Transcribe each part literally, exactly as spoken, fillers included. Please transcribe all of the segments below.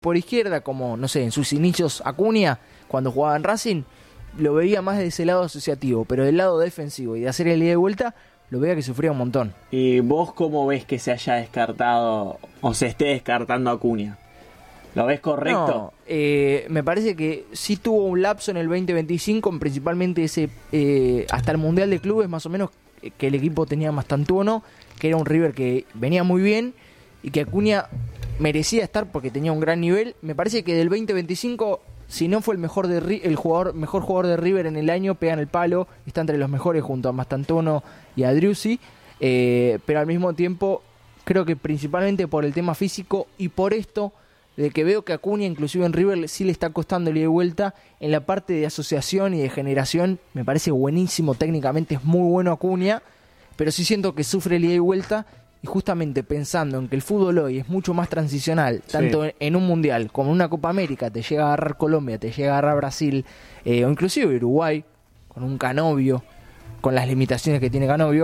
por izquierda, como, no sé, en sus inicios Acuña, cuando jugaba en Racing, lo veía más de ese lado asociativo, pero del lado defensivo y de hacer el ida y vuelta, lo veía que sufría un montón. ¿Y vos cómo ves que se haya descartado o se esté descartando a Acuña? ¿Lo ves correcto? No, eh, me parece que sí tuvo un lapso en el veinte veinticinco, principalmente ese eh, hasta el Mundial de Clubes, más o menos, que el equipo tenía más tantuono, que era un River que venía muy bien y que Acuña merecía estar porque tenía un gran nivel. Me parece que del veinte veinticinco, si no fue el mejor de el jugador mejor jugador de River en el año, pega en el palo, está entre los mejores junto a Mastantuono y a Driussi, eh, pero al mismo tiempo creo que principalmente por el tema físico y por esto de que veo que Acuña inclusive en River sí le está costando el ida y vuelta en la parte de asociación y de generación. Me parece buenísimo, técnicamente es muy bueno Acuña, pero sí siento que sufre el ida y vuelta. Y justamente pensando en que el fútbol hoy es mucho más transicional, tanto sí. en un mundial como en una Copa América, te llega a agarrar Colombia, te llega a agarrar Brasil, eh, o inclusive Uruguay, con un Canovio, con las limitaciones que tiene Canovio,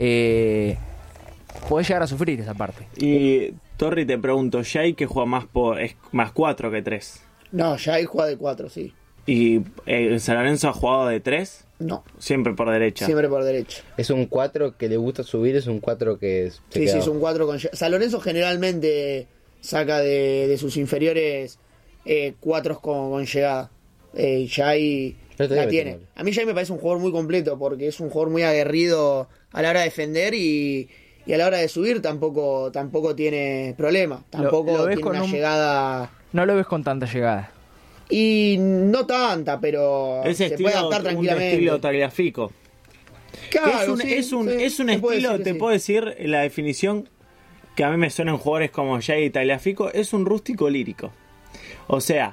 eh, podés llegar a sufrir esa parte. Y Torri, te pregunto, Jay que juega más por es más cuatro que tres. No, Jay juega de cuatro, sí. ¿Y eh, San Lorenzo ha jugado de tres? No. Siempre por derecha. Siempre por derecha. Es un cuatro que le gusta subir, es un cuatro que... Es, sí, sí, es un cuatro con... San Lorenzo generalmente saca de, de sus inferiores eh, cuatros con, con llegada. Eh, y Jay la tiene. A mí Jay me parece un jugador muy completo porque es un jugador muy aguerrido a la hora de defender y, y a la hora de subir tampoco tampoco tiene problema. Tampoco lo, lo tiene una un... llegada... No lo ves con tanta llegada. Y no tanta, pero ese se estilo, puede adaptar tranquilamente. Un estilo Tagliafico. Claro, es un, sí, es un, sí, es un te estilo, te sí. puedo decir la definición que a mí me suenan jugadores como Jay y Tagliafico, es un rústico lírico. O sea,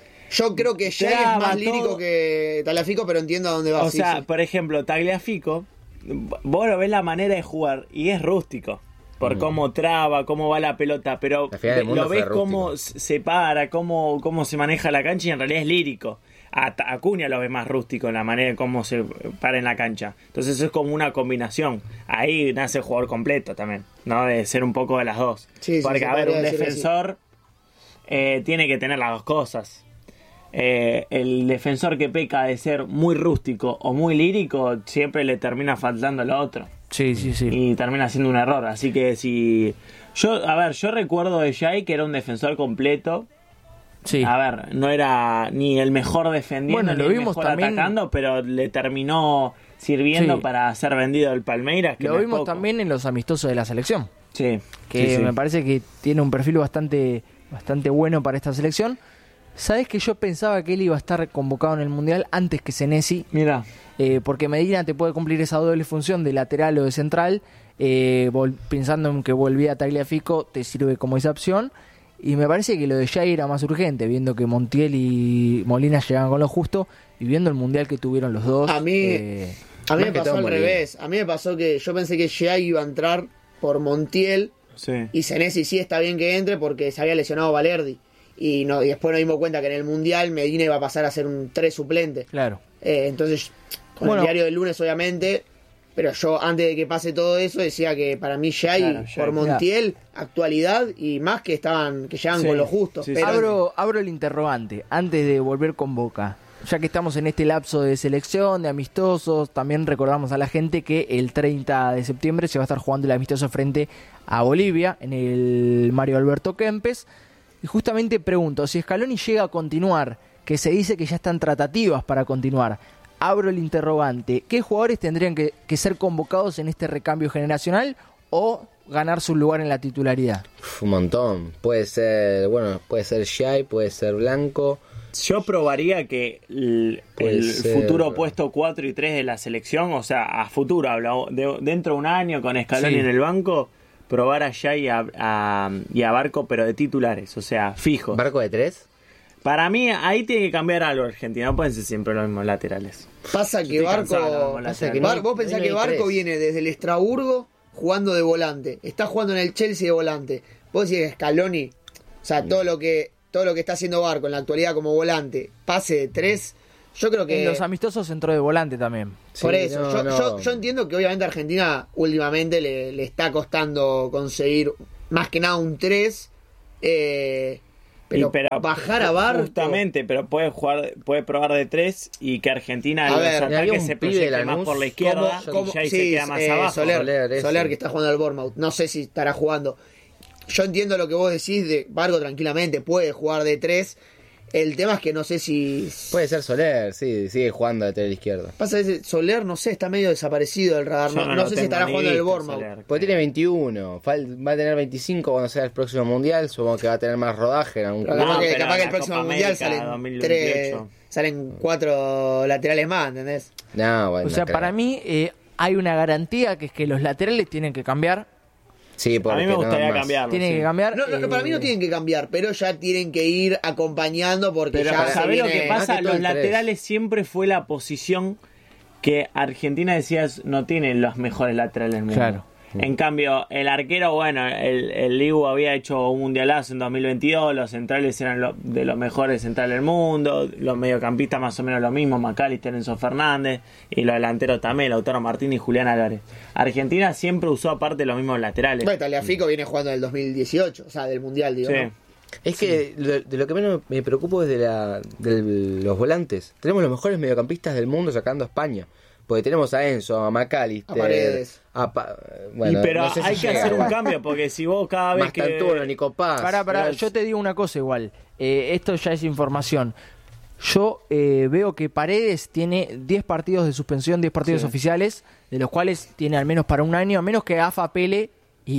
yo creo que Jay es más lírico todo... que Tagliafico, pero entiendo a dónde va. O sí, sea, sí. por ejemplo, Tagliafico, vos lo ves la manera de jugar y es rústico. Por mm. cómo traba, cómo va la pelota, pero la lo ves cómo se para, cómo, cómo se maneja la cancha y en realidad es lírico. A Acuña lo ves más rústico en la manera de cómo se para en la cancha. Entonces eso es como una combinación. Ahí nace el jugador completo también, ¿no? De ser un poco de las dos. Sí, Porque, sí, a ver, un defensor eh, tiene que tener las dos cosas. Eh, el defensor que peca de ser muy rústico o muy lírico siempre le termina faltando lo otro. Sí, sí, sí. Y termina siendo un error. Así que si... Yo, a ver, yo recuerdo de Jay que era un defensor completo. Sí. A ver, no era ni el mejor defendiendo bueno, ni lo el vimos mejor también... atacando, pero le terminó sirviendo sí. para ser vendido el Palmeiras. Que lo no vimos es poco. también en los amistosos de la selección. Sí. Que sí, sí. me parece que tiene un perfil bastante, bastante bueno para esta selección. ¿Sabés que yo pensaba que él iba a estar convocado en el Mundial antes que Senesi? Mira. Eh, porque Medina te puede cumplir esa doble función de lateral o de central. Eh, vol- pensando en que volvía a Tagliafico, te sirve como esa opción. Y me parece que lo de Jay era más urgente, viendo que Montiel y Molina llegaban con lo justo y viendo el Mundial que tuvieron los dos. A mí, eh, a mí me pasó al revés. A mí me pasó que yo pensé que Jay iba a entrar por Montiel sí. y Senesi sí está bien que entre porque se había lesionado Valerdi. Y, no, y después nos dimos cuenta que en el Mundial Medina iba a pasar a ser un tres suplente. Claro. Eh, entonces, con bueno, el diario del lunes, obviamente, pero yo antes de que pase todo eso decía que para mí Jay, claro, Jay por Montiel, ya. actualidad y más que estaban que llegaban sí, con lo justo. Sí, pero... abro, abro el interrogante antes de volver con Boca. Ya que estamos en este lapso de selección, de amistosos, también recordamos a la gente que el treinta de septiembre se va a estar jugando el amistoso frente a Bolivia en el Mario Alberto Kempes. Y justamente pregunto, si Scaloni llega a continuar, que se dice que ya están tratativas para continuar, abro el interrogante, ¿qué jugadores tendrían que, que ser convocados en este recambio generacional o ganar su lugar en la titularidad? Uf, un montón, puede ser, bueno, puede ser Jay, puede ser Blanco. Yo probaría que el, el futuro puesto cuatro y tres de la selección, o sea, a futuro, hablo, de, dentro de un año con Scaloni sí. en el banco, probar a Jay y a, a, y a Barco, pero de titulares, o sea, fijos. ¿Barco de tres? Para mí, ahí tiene que cambiar algo Argentina, no pueden ser siempre los mismos laterales. Pasa que Barco... Pasa que Bar, vos pensás no que Barco tres. Viene desde el Estrasburgo jugando de volante, está jugando en el Chelsea de volante. Vos decís que Scaloni, o sea, todo lo que todo lo que está haciendo Barco en la actualidad como volante, pase de tres, yo creo que... En los amistosos entró de volante también. Por sí, eso, no, yo, no. Yo, yo entiendo que obviamente a Argentina últimamente le, le está costando conseguir más que nada un tres, eh, Pero, y pero bajar a V A R... Justamente, pero puede jugar, puede probar de tres y que Argentina a ver, los ataques se proyecte más por la izquierda ¿Cómo, cómo, y ya sí, se queda más eh, abajo. Soler, Soler, Soler que está jugando al Bournemouth. No sé si estará jugando. Yo entiendo lo que vos decís de Vargo tranquilamente, puede jugar de tres. El tema es que no sé si... Puede ser Soler, sí, sigue jugando de lateral izquierdo. Pasa que Soler, no sé, está medio desaparecido del radar. No, no, no sé si estará jugando en el Bournemouth. Porque tiene veintiuno, va a tener veinticinco cuando sea el próximo Mundial. Supongo que va a tener más rodaje en algún club. No, que, capaz que el próximo Copa Mundial América, salen tres, salen cuatro laterales más, ¿entendés? No, bueno, o sea, no para mí eh, hay una garantía que es que los laterales tienen que cambiar. Sí, a mí me gustaría no cambiarlo. Tienen sí. que cambiar. No, no, no, para mí no tienen que cambiar, pero ya tienen que ir acompañando porque pero ya ¿sabés se lo viene... que pasa? que Los laterales tres. Siempre fue la posición que Argentina decías no tiene los mejores laterales del mundo. Claro. En cambio, el arquero, bueno, el, el Ligu había hecho un mundialazo en dos mil veintidós, los centrales eran lo, de los mejores centrales del mundo, los mediocampistas más o menos lo mismo, McAllister, Enzo Fernández, y los delanteros también, Lautaro Martínez y Julián Álvarez. Argentina siempre usó aparte los mismos laterales. Bueno, Tagliafico viene jugando del dos mil dieciocho, o sea, del mundial, digo. Sí. ¿no? Es que sí. de, de lo que menos me preocupo es de, la, de los volantes. Tenemos los mejores mediocampistas del mundo sacando a España. Porque tenemos a Enzo, a McAllister, a Paredes. A pa bueno, y pero no sé hay si que llega, hacer bueno. un cambio, porque si vos cada vez que... Mastantuono, Nico Paz. Pará, pará, yo te digo una cosa igual. Eh, esto ya es información. Yo eh, veo que Paredes tiene diez partidos de suspensión, diez partidos sí. oficiales, de los cuales tiene al menos para un año, a menos que A F A pele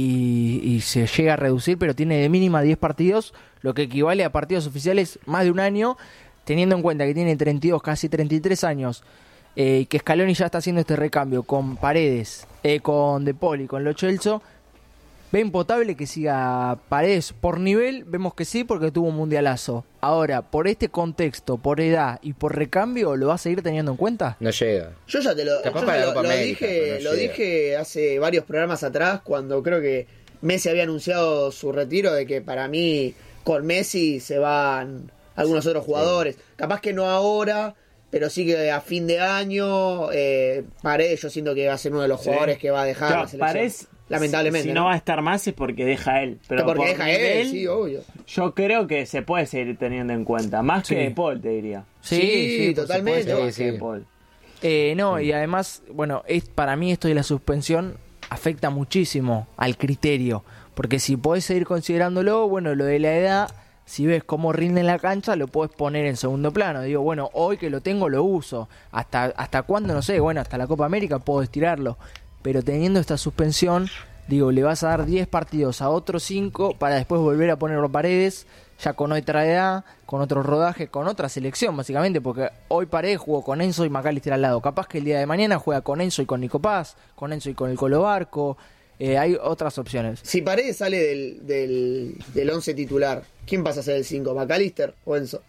y, y se llega a reducir, pero tiene de mínima diez partidos, lo que equivale a partidos oficiales más de un año, teniendo en cuenta que tiene treinta y dos, casi treinta y tres años. Eh, que Scaloni ya está haciendo este recambio con Paredes, eh, con De Paul y con Lo Celso. ¿Ven potable que siga Paredes? Por nivel, vemos que sí, porque tuvo un mundialazo. Ahora, por este contexto, por edad y por recambio, ¿lo va a seguir teniendo en cuenta? No llega. Yo ya te lo, yo te lo, lo América, dije, no lo dije hace varios programas atrás, cuando creo que Messi había anunciado su retiro, de que para mí con Messi se van algunos otros jugadores. Sí. Capaz que no ahora, pero sí que a fin de año eh, Paredes yo siento que va a ser uno de los jugadores sí. que va a dejar claro, la selección. Paredes, lamentablemente. Si no, no va a estar más es porque deja él. Pero porque por deja nivel, él, sí, obvio. Yo creo que se puede seguir teniendo en cuenta. Más sí. que De Paul, te diría. Sí, sí, sí totalmente. Más que De Paul. Eh, no, sí. y además, bueno, es, para mí esto de la suspensión afecta muchísimo al criterio. Porque si podés seguir considerándolo, bueno, lo de la edad... Si ves cómo rinde en la cancha, lo puedes poner en segundo plano. Digo, bueno, hoy que lo tengo, lo uso. ¿Hasta hasta cuándo? No sé. Bueno, hasta la Copa América puedo estirarlo. Pero teniendo esta suspensión, digo, le vas a dar diez partidos a otros cinco para después volver a ponerlo Paredes, ya con otra edad, con otro rodaje, con otra selección, básicamente. Porque hoy Paredes jugó con Enzo y McAllister al lado. Capaz que el día de mañana juega con Enzo y con Nico Paz, con Enzo y con el Colo Barco. Eh, hay otras opciones. Si Paredes sale del, del, del once titular, ¿quién pasa a ser el cinco? ¿McAllister o Enzo?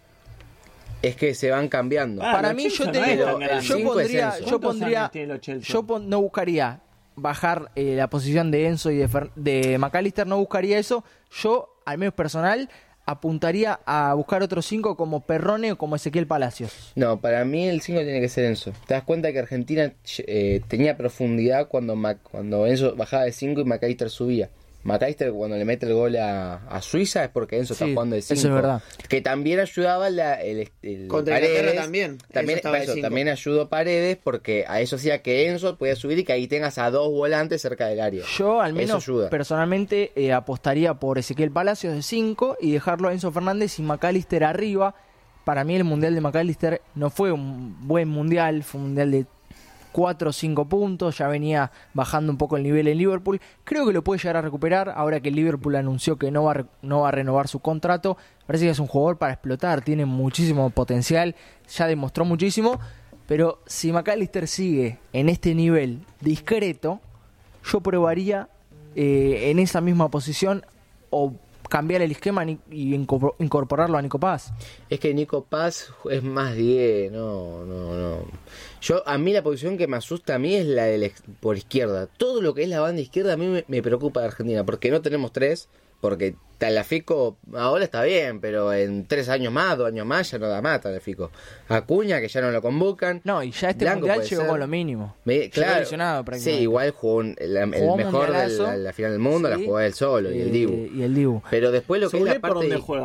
Es que se van cambiando. Ah, para mí yo te digo, yo pondría, yo pondría, yo pon, no buscaría bajar eh, la posición de Enzo y de, Fer, de McAllister, no buscaría eso. Yo, al menos personal, apuntaría a buscar otros cinco como Perrone o como Ezequiel Palacios. No, para mí el cinco tiene que ser Enzo. Te das cuenta que Argentina eh, tenía profundidad cuando Mac, cuando Enzo bajaba de cinco y McAllister subía. McAllister cuando le mete el gol a, a Suiza es porque Enzo sí, está jugando de cinco. Eso es verdad. Que también ayudaba la, el, el contra Paredes. también. También, eso, también ayudó Paredes porque a eso hacía que Enzo podía subir y que ahí tengas a dos volantes cerca del área. Yo al menos personalmente eh, apostaría por Ezequiel Palacios de cinco y dejarlo a Enzo Fernández y McAllister arriba. Para mí el mundial de McAllister no fue un buen mundial, fue un mundial de cuatro o cinco puntos, ya venía bajando un poco el nivel en Liverpool. Creo que lo puede llegar a recuperar ahora que el Liverpool anunció que no va a, no va a renovar su contrato. Parece que es un jugador para explotar, tiene muchísimo potencial, ya demostró muchísimo, pero si McAllister sigue en este nivel discreto, yo probaría eh, en esa misma posición o cambiar el esquema y incorporarlo a Nico Paz. Es que Nico Paz es más diez, no, no, no. Yo, a mí la posición que me asusta a mí es la de la, por izquierda. Todo lo que es la banda izquierda a mí me, me preocupa de Argentina, porque no tenemos tres, porque Tagliafico ahora está bien, pero en tres años más, dos años más ya no da más Tagliafico. Acuña, que ya no lo convocan. No, y ya este Blanco mundial llegó con lo mínimo. Me, claro, sí, igual jugó un, el, el mejor de la, la final del mundo, sí, la jugó él solo, eh, y el Dibu. Y el Dibu. Pero después lo que es la parte... ¿Por dónde de, juega?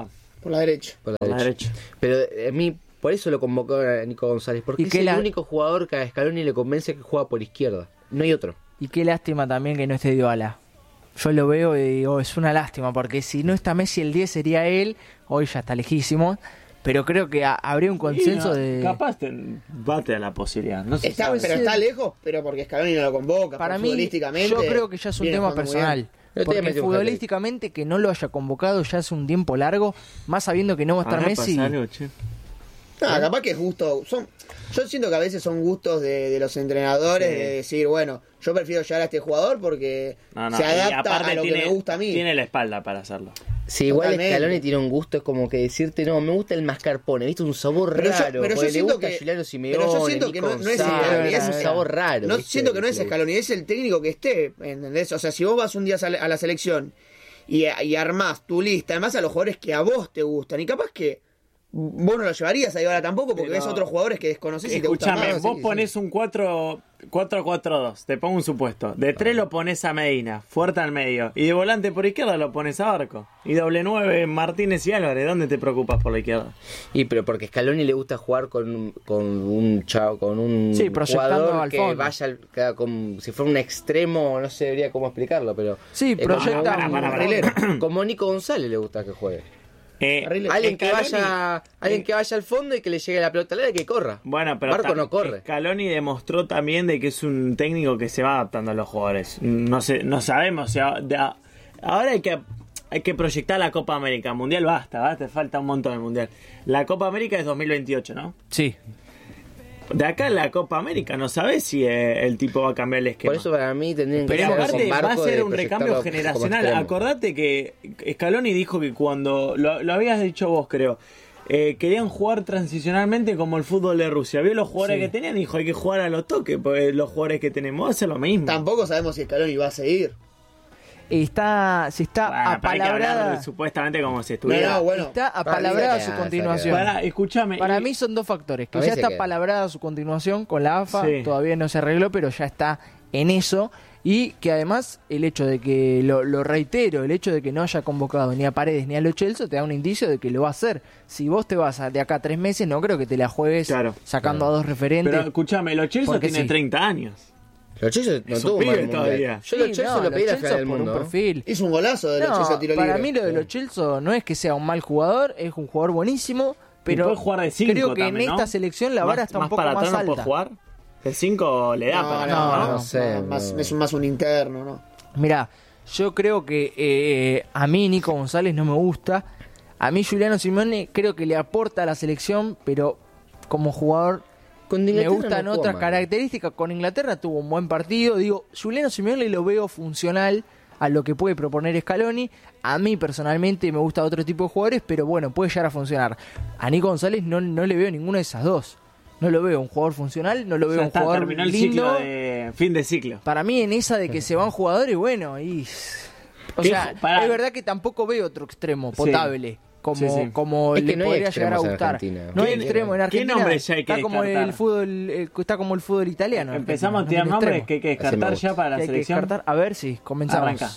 Por la derecha. Por la, por la derecha. derecha. Pero a mí, por eso lo convocó a Nico González, porque es el la... único jugador que a Scaloni le convence que juega por izquierda. No hay otro. Y qué lástima también que no esté Dybala. Yo lo veo y digo, es una lástima, porque si no está Messi el diez sería él, hoy ya está lejísimo, pero creo que a, habría un consenso no, de... Capaz te bate a la posibilidad. No sé está, pero ser. Está lejos, pero porque Scaloni no lo convoca. Para mí, yo creo que ya es un tema personal. Porque futbolísticamente que no lo haya convocado ya hace un tiempo largo, más sabiendo que no va a estar Ahora Messi... Algo, no, capaz que es gusto. Son, yo siento que a veces son gustos de, de los entrenadores, sí. de decir, bueno, yo prefiero llevar a este jugador porque no, no, se adapta a lo tiene, que me gusta a mí. Tiene la espalda para hacerlo. Sí, igual Scaloni tiene un gusto, es como que decirte, no, me gusta el mascarpone, ¿viste? Un sabor pero raro. Yo, pero yo siento que, Simeone, pero yo siento que no, no es Scaloni, es un sabor raro. No siento que no es Scaloni, es el técnico que esté, ¿entendés? O sea, si vos vas un día a la selección y, y armás tu lista, además a los jugadores que a vos te gustan, y capaz que vos no lo llevarías a Dybala tampoco porque pero, ves otros jugadores que desconoces y te gustan más. Escuchame, vos sí, ponés sí. un cuatro cuatro dos, te pongo un supuesto. De tres lo pones a Medina, fuerte al medio. Y de volante por izquierda lo pones a Barco. Y doble nueve, Martínez y Álvarez. ¿Dónde te preocupas por la izquierda? Y pero porque a Scaloni le gusta jugar con, con un chavo, con un sí, jugador al que fondo. vaya que, como si fuera un extremo, no sabría cómo explicarlo, pero sí, proyecta como, para, para, para. como Nico González le gusta que juegue. Eh, alguien que vaya alguien que vaya al fondo y que le llegue la pelota al área y que corra. Bueno, pero Barco no corre. Scaloni demostró también de que es un técnico que se va adaptando a los jugadores. No sé, no sabemos, o sea, de, ahora hay que hay que proyectar la Copa América. Mundial basta, basta, falta un montón del Mundial. La Copa América es dos mil veintiocho, ¿no? Sí. De acá en la Copa América no sabes si eh, el tipo va a cambiar el esquema. Por eso para mí tendrían que Pero aparte va a ser un recambio generacional. Acordate que Scaloni dijo que cuando lo, lo habías dicho vos, creo, eh, querían jugar transicionalmente como el fútbol de Rusia. Vio los jugadores sí. que tenían y dijo, hay que jugar a los toques, porque los jugadores que tenemos hacen lo mismo. Tampoco sabemos si Scaloni va a seguir. Está, se está bueno, apalabrada. Supuestamente como si estuviera. No, bueno, está apalabrada su continuación. Para, escúchame. Para mí son dos factores. Que ya está apalabrada su continuación con la A F A. Sí. Todavía no se arregló, pero ya está en eso. Y que además el hecho de que, lo, lo reitero, el hecho de que no haya convocado ni a Paredes ni a Lo Celso te da un indicio de que lo va a hacer. Si vos te vas a, de acá a tres meses, no creo que te la juegues claro, sacando claro. a dos referentes. Pero escúchame, Lo Celso tiene sí. treinta años. Lo Celso no tuvo mal todavía. Yo sí, Lo Celso no, lo pedí la final del mundo. Un perfil. Hizo un golazo de no, Lo Celso tiro para libre. mí lo de Lo Celso no es que sea un mal jugador, es un jugador buenísimo, pero puede jugar de cinco creo que también, en ¿no? esta selección la vara más, está un más poco para más atrás alta. No puede jugar. El cinco le da no, para no, no, no, no, sé, no, más, es más un interno, ¿no? Mirá, yo creo que eh, a mí Nico González no me gusta. A mí Giuliano Simeone creo que le aporta a la selección, pero como jugador me gustan no otras características. Con Inglaterra tuvo un buen partido. Digo, Giuliano Simeone lo veo funcional a lo que puede proponer Scaloni. A mí personalmente me gusta otro tipo de jugadores, pero bueno, puede llegar a funcionar. A Nico González no, no le veo ninguna de esas dos. No lo veo un jugador funcional, no lo veo un está, jugador terminó lindo. El ciclo de, fin de ciclo. Para mí en esa de que se van jugadores, bueno, y o sea, para... es verdad que tampoco veo otro extremo potable. Sí. Como, sí, sí. como es le que no podría llegar a gustar. No hay extremo en Argentina. ¿Qué nombre ya hay que está como descartar? el fútbol, eh, está como el fútbol italiano. Empezamos a tirar no nombres que hay que descartar ya para la selección. A ver si sí, comenzamos. Arranca.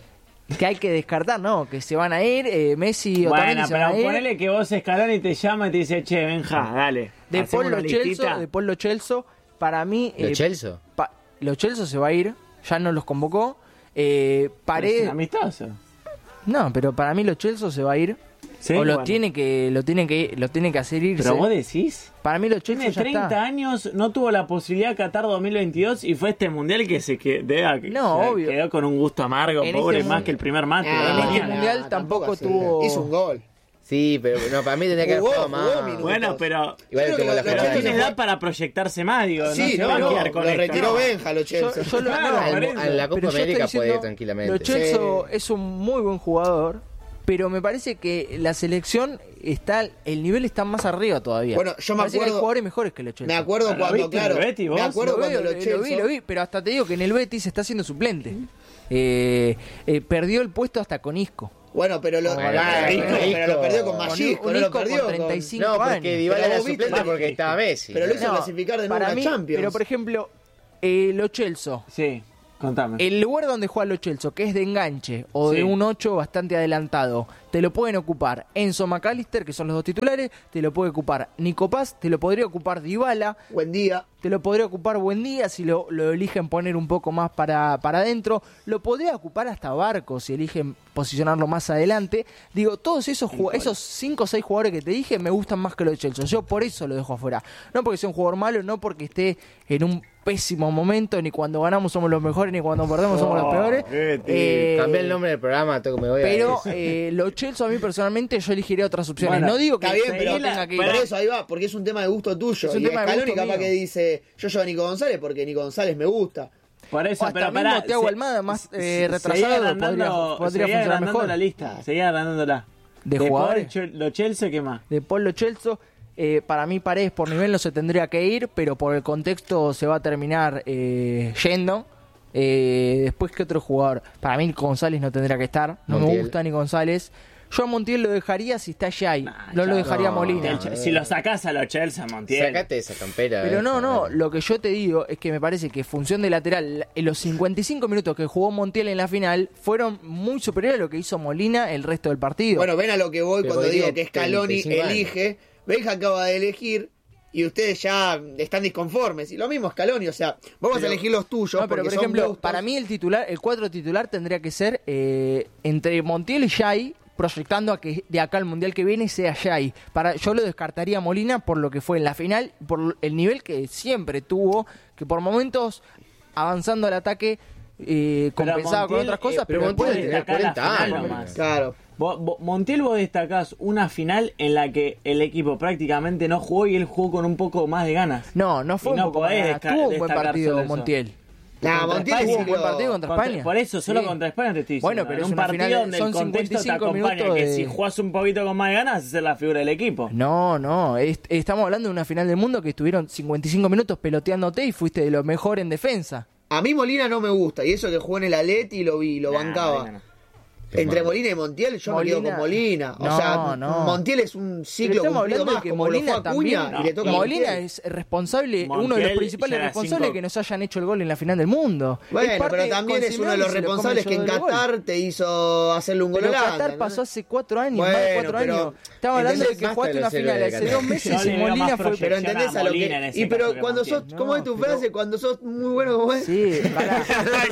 Que hay que descartar, ¿no? Que se van a ir, eh, Messi o bueno, se van a ir. Bueno, pero ponele que vos Scaloni te llama y te dice, che, Benja, dale. De Paul Lo Celso, de Paul Lo Celso, para mí... ¿Lo eh, Celso? Pa, Lo Celso se va a ir, ya no los convocó. Eh, Paredes... ¿Es amistoso? No, pero para mí Lo Celso se va a ir. ¿Sí? O lo bueno. tiene que lo tiene que lo tiene que hacer irse. Pero vos decís. Para mí Lo Celso tiene ya treinta está. años, no tuvo la posibilidad de Qatar dos mil veintidós y fue este mundial que se quedó, no, obvio. quedó con un gusto amargo, en pobre, este más que el primer mate. Ah, en este mundial tampoco tuvo. Hizo un gol. Sí, pero no, para mí tenía que haber jugado más. Bueno, pero, igual pero, la pero tiene edad para proyectarse más, digo. Sí, no se no, va no, a quedar con lo esto. retiró Benja, Lo Celso. Yo, yo lo, claro, no, a la Copa América puede ir tranquilamente. Lo Celso sí. es un muy buen jugador, pero me parece que la selección está, el nivel está más arriba todavía. Bueno, yo me parece acuerdo. Que hay jugadores mejores que Lo Celso. Me acuerdo cuando, claro. Betty, me acuerdo lo cuando veo, Lo Celso. Lo vi, lo vi, pero hasta te digo que en el Betis está siendo suplente. Eh, eh, perdió el puesto hasta con Isco. Bueno, pero lo, bueno, ah, pero, Isco, pero lo perdió con Magisco, no lo perdió con treinta y cinco no, porque años. Dybala era suplente porque estaba Messi. Pero lo hizo no, clasificar de nuevo a Champions. Pero por ejemplo, eh, Lo Celso. Sí, contame. El lugar donde juega Lo Celso, que es de enganche o sí. de un ocho bastante adelantado, te lo pueden ocupar Enzo McAllister, que son los dos titulares, te lo puede ocupar Nico Paz, te lo podría ocupar Dybala. Buen día. Te lo podría ocupar Buendía si lo, lo eligen poner un poco más para, para adentro. Lo podría ocupar hasta Barco si eligen posicionarlo más adelante. Digo, todos esos esos cinco o seis jugadores que te dije me gustan más que los de Chelsea. Yo por eso lo dejo afuera. No porque sea un jugador malo, no porque esté en un pésimo momento, ni cuando ganamos somos los mejores, ni cuando perdemos somos los peores. Eh, Cambié el nombre del programa, tengo que me voy pero a eh, los Chelsea a mí personalmente yo elegiría otras opciones. Bueno, no digo que está bien, pero tenga que ir. Por eso ahí va, porque es un tema de gusto tuyo. Es un y tema de gusto capaz mío. que dice, yo llevo a Nico González porque Nico González me gusta. Por eso, o hasta pero mismo pará, Thiago se, Almada más eh, se, retrasado podría, podría seguía funcionar mejor. la lista, seguía agrandándola. ¿De, de jugadores? Paul, los Chelsea, ¿qué más? De Paul Lo Chelsea. Eh, para mí Paredes por nivel no se tendría que ir, pero por el contexto se va a terminar eh, yendo. Eh, después, ¿qué otro jugador? Para mí González no tendría que estar. No Montiel. Me gusta ni González. Yo a Montiel lo dejaría si está Jay. Nah, no lo dejaría no, Molina. El, si lo sacás a los Chelsea, Montiel. Sacate esa campera. Pero esa, no, no. Lo que yo te digo es que me parece que función de lateral, en los cincuenta y cinco minutos que jugó Montiel en la final, fueron muy superiores a lo que hizo Molina el resto del partido. Bueno, ven a lo que voy Pero cuando digo que Scaloni elige. Benja acaba de elegir y ustedes ya están disconformes. Y lo mismo Scaloni, o sea, vamos pero, a elegir los tuyos. No, pero por ejemplo, gustos. Para mí el titular, el cuatro titular tendría que ser eh, entre Montiel y Jay, proyectando a que de acá al mundial que viene sea Jay. Para, yo lo descartaría a Molina por lo que fue en la final, por el nivel que siempre tuvo, que por momentos avanzando al ataque eh, compensaba Montiel, con otras cosas, eh, pero, pero Montiel tener cuarenta años. Claro. Vos, vos, Montiel, vos destacás una final en la que el equipo prácticamente no jugó y él jugó con un poco más de ganas. No, no fue y un no poco más de ganas. Tuvo un buen partido Montiel. Nah, Montiel tuvo un buen partido contra, contra España. Por eso, solo sí. contra España te estoy diciendo. Bueno, pero en es un una partido final, donde son el contexto te acompaña, de... que si jugás un poquito con más de ganas, es la figura del equipo. No, no, es, estamos hablando de una final del mundo que estuvieron cincuenta y cinco minutos peloteándote y fuiste de lo mejor en defensa. A mí Molina no me gusta, y eso que jugó en el Atleti lo vi, lo nah, bancaba. Nah, nah. Entre Molina y Montiel, yo Molina, me quedo con Molina. O no, sea, no. Montiel es un ciclo cumplido más, que como Molina lo fue Acuña, también, y le toca Molina a es responsable, Montiel, uno de los principales responsables cinco... que nos hayan hecho el gol en la final del mundo. Bueno, pero también es uno de los responsables que en Qatar te hizo hacerle un gol a Holanda. Pero Qatar pasó hace cuatro años, bueno, más de cuatro años. Estamos hablando de que jugaste una final hace dos meses y Molina fue... Pero entendés a lo que... Y pero cuando sos... ¿Cómo es tu frase? Cuando sos muy bueno como es. Sí, pará.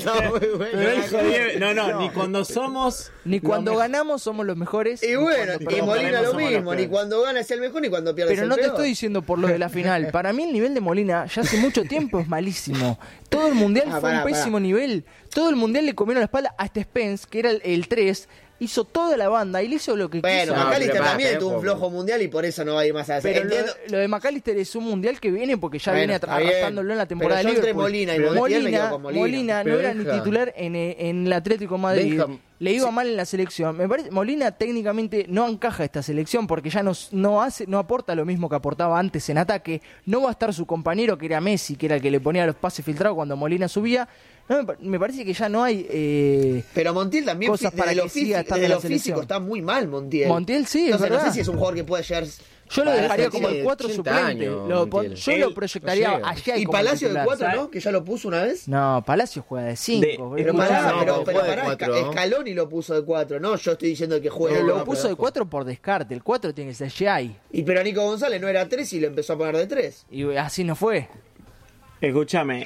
No, no, ni cuando somos... Ni cuando ganamos somos los mejores. Y bueno, y Molina lo mismo, ni cuando gana es el mejor ni cuando pierde es el peor. Pero no te estoy diciendo por lo de la final. Para mí el nivel de Molina ya hace mucho tiempo es malísimo. Todo el mundial ah, fue pará, un pésimo pará. nivel. Todo el mundial le comieron la espalda hasta Spence, que era el, el tres. Hizo toda la banda y le hizo lo que bueno, quiso. Bueno, McAllister también tuvo un flojo mundial y por eso no va a ir más a hacer. Pero lo, lo de McAllister es un mundial que viene porque ya bueno, viene arrastrándolo en la temporada pero de Liverpool. Molina y Molina, Molina, Molina no era ni titular en, en el Atlético de Madrid. Deja. Le iba sí. mal en la selección. Me parece Molina técnicamente no encaja esta selección porque ya no, no hace, no aporta lo mismo que aportaba antes en ataque. No va a estar su compañero que era Messi, que era el que le ponía los pases filtrados cuando Molina subía. No, me parece que ya no hay eh, pero Montiel también cosas para lo que siga estando en la lo físico está muy mal Montiel. Montiel sí, Entonces, es verdad. No sé si es un jugador que puede llegar. Yo lo dejaría como el cuatro suplente. Lo, yo lo proyectaría allá. ¿Y Palacio de cuatro, no? ¿Que ya lo puso una vez? No, Palacio juega de cinco. Pero pará, pero, pero pará, Scaloni lo puso de cuatro, no, yo estoy diciendo que juega. Pero lo puso de cuatro por descarte, el cuatro tiene que ser Jay. Y pero Nico González no era tres y lo empezó a poner de tres. Y así no fue. Escúchame,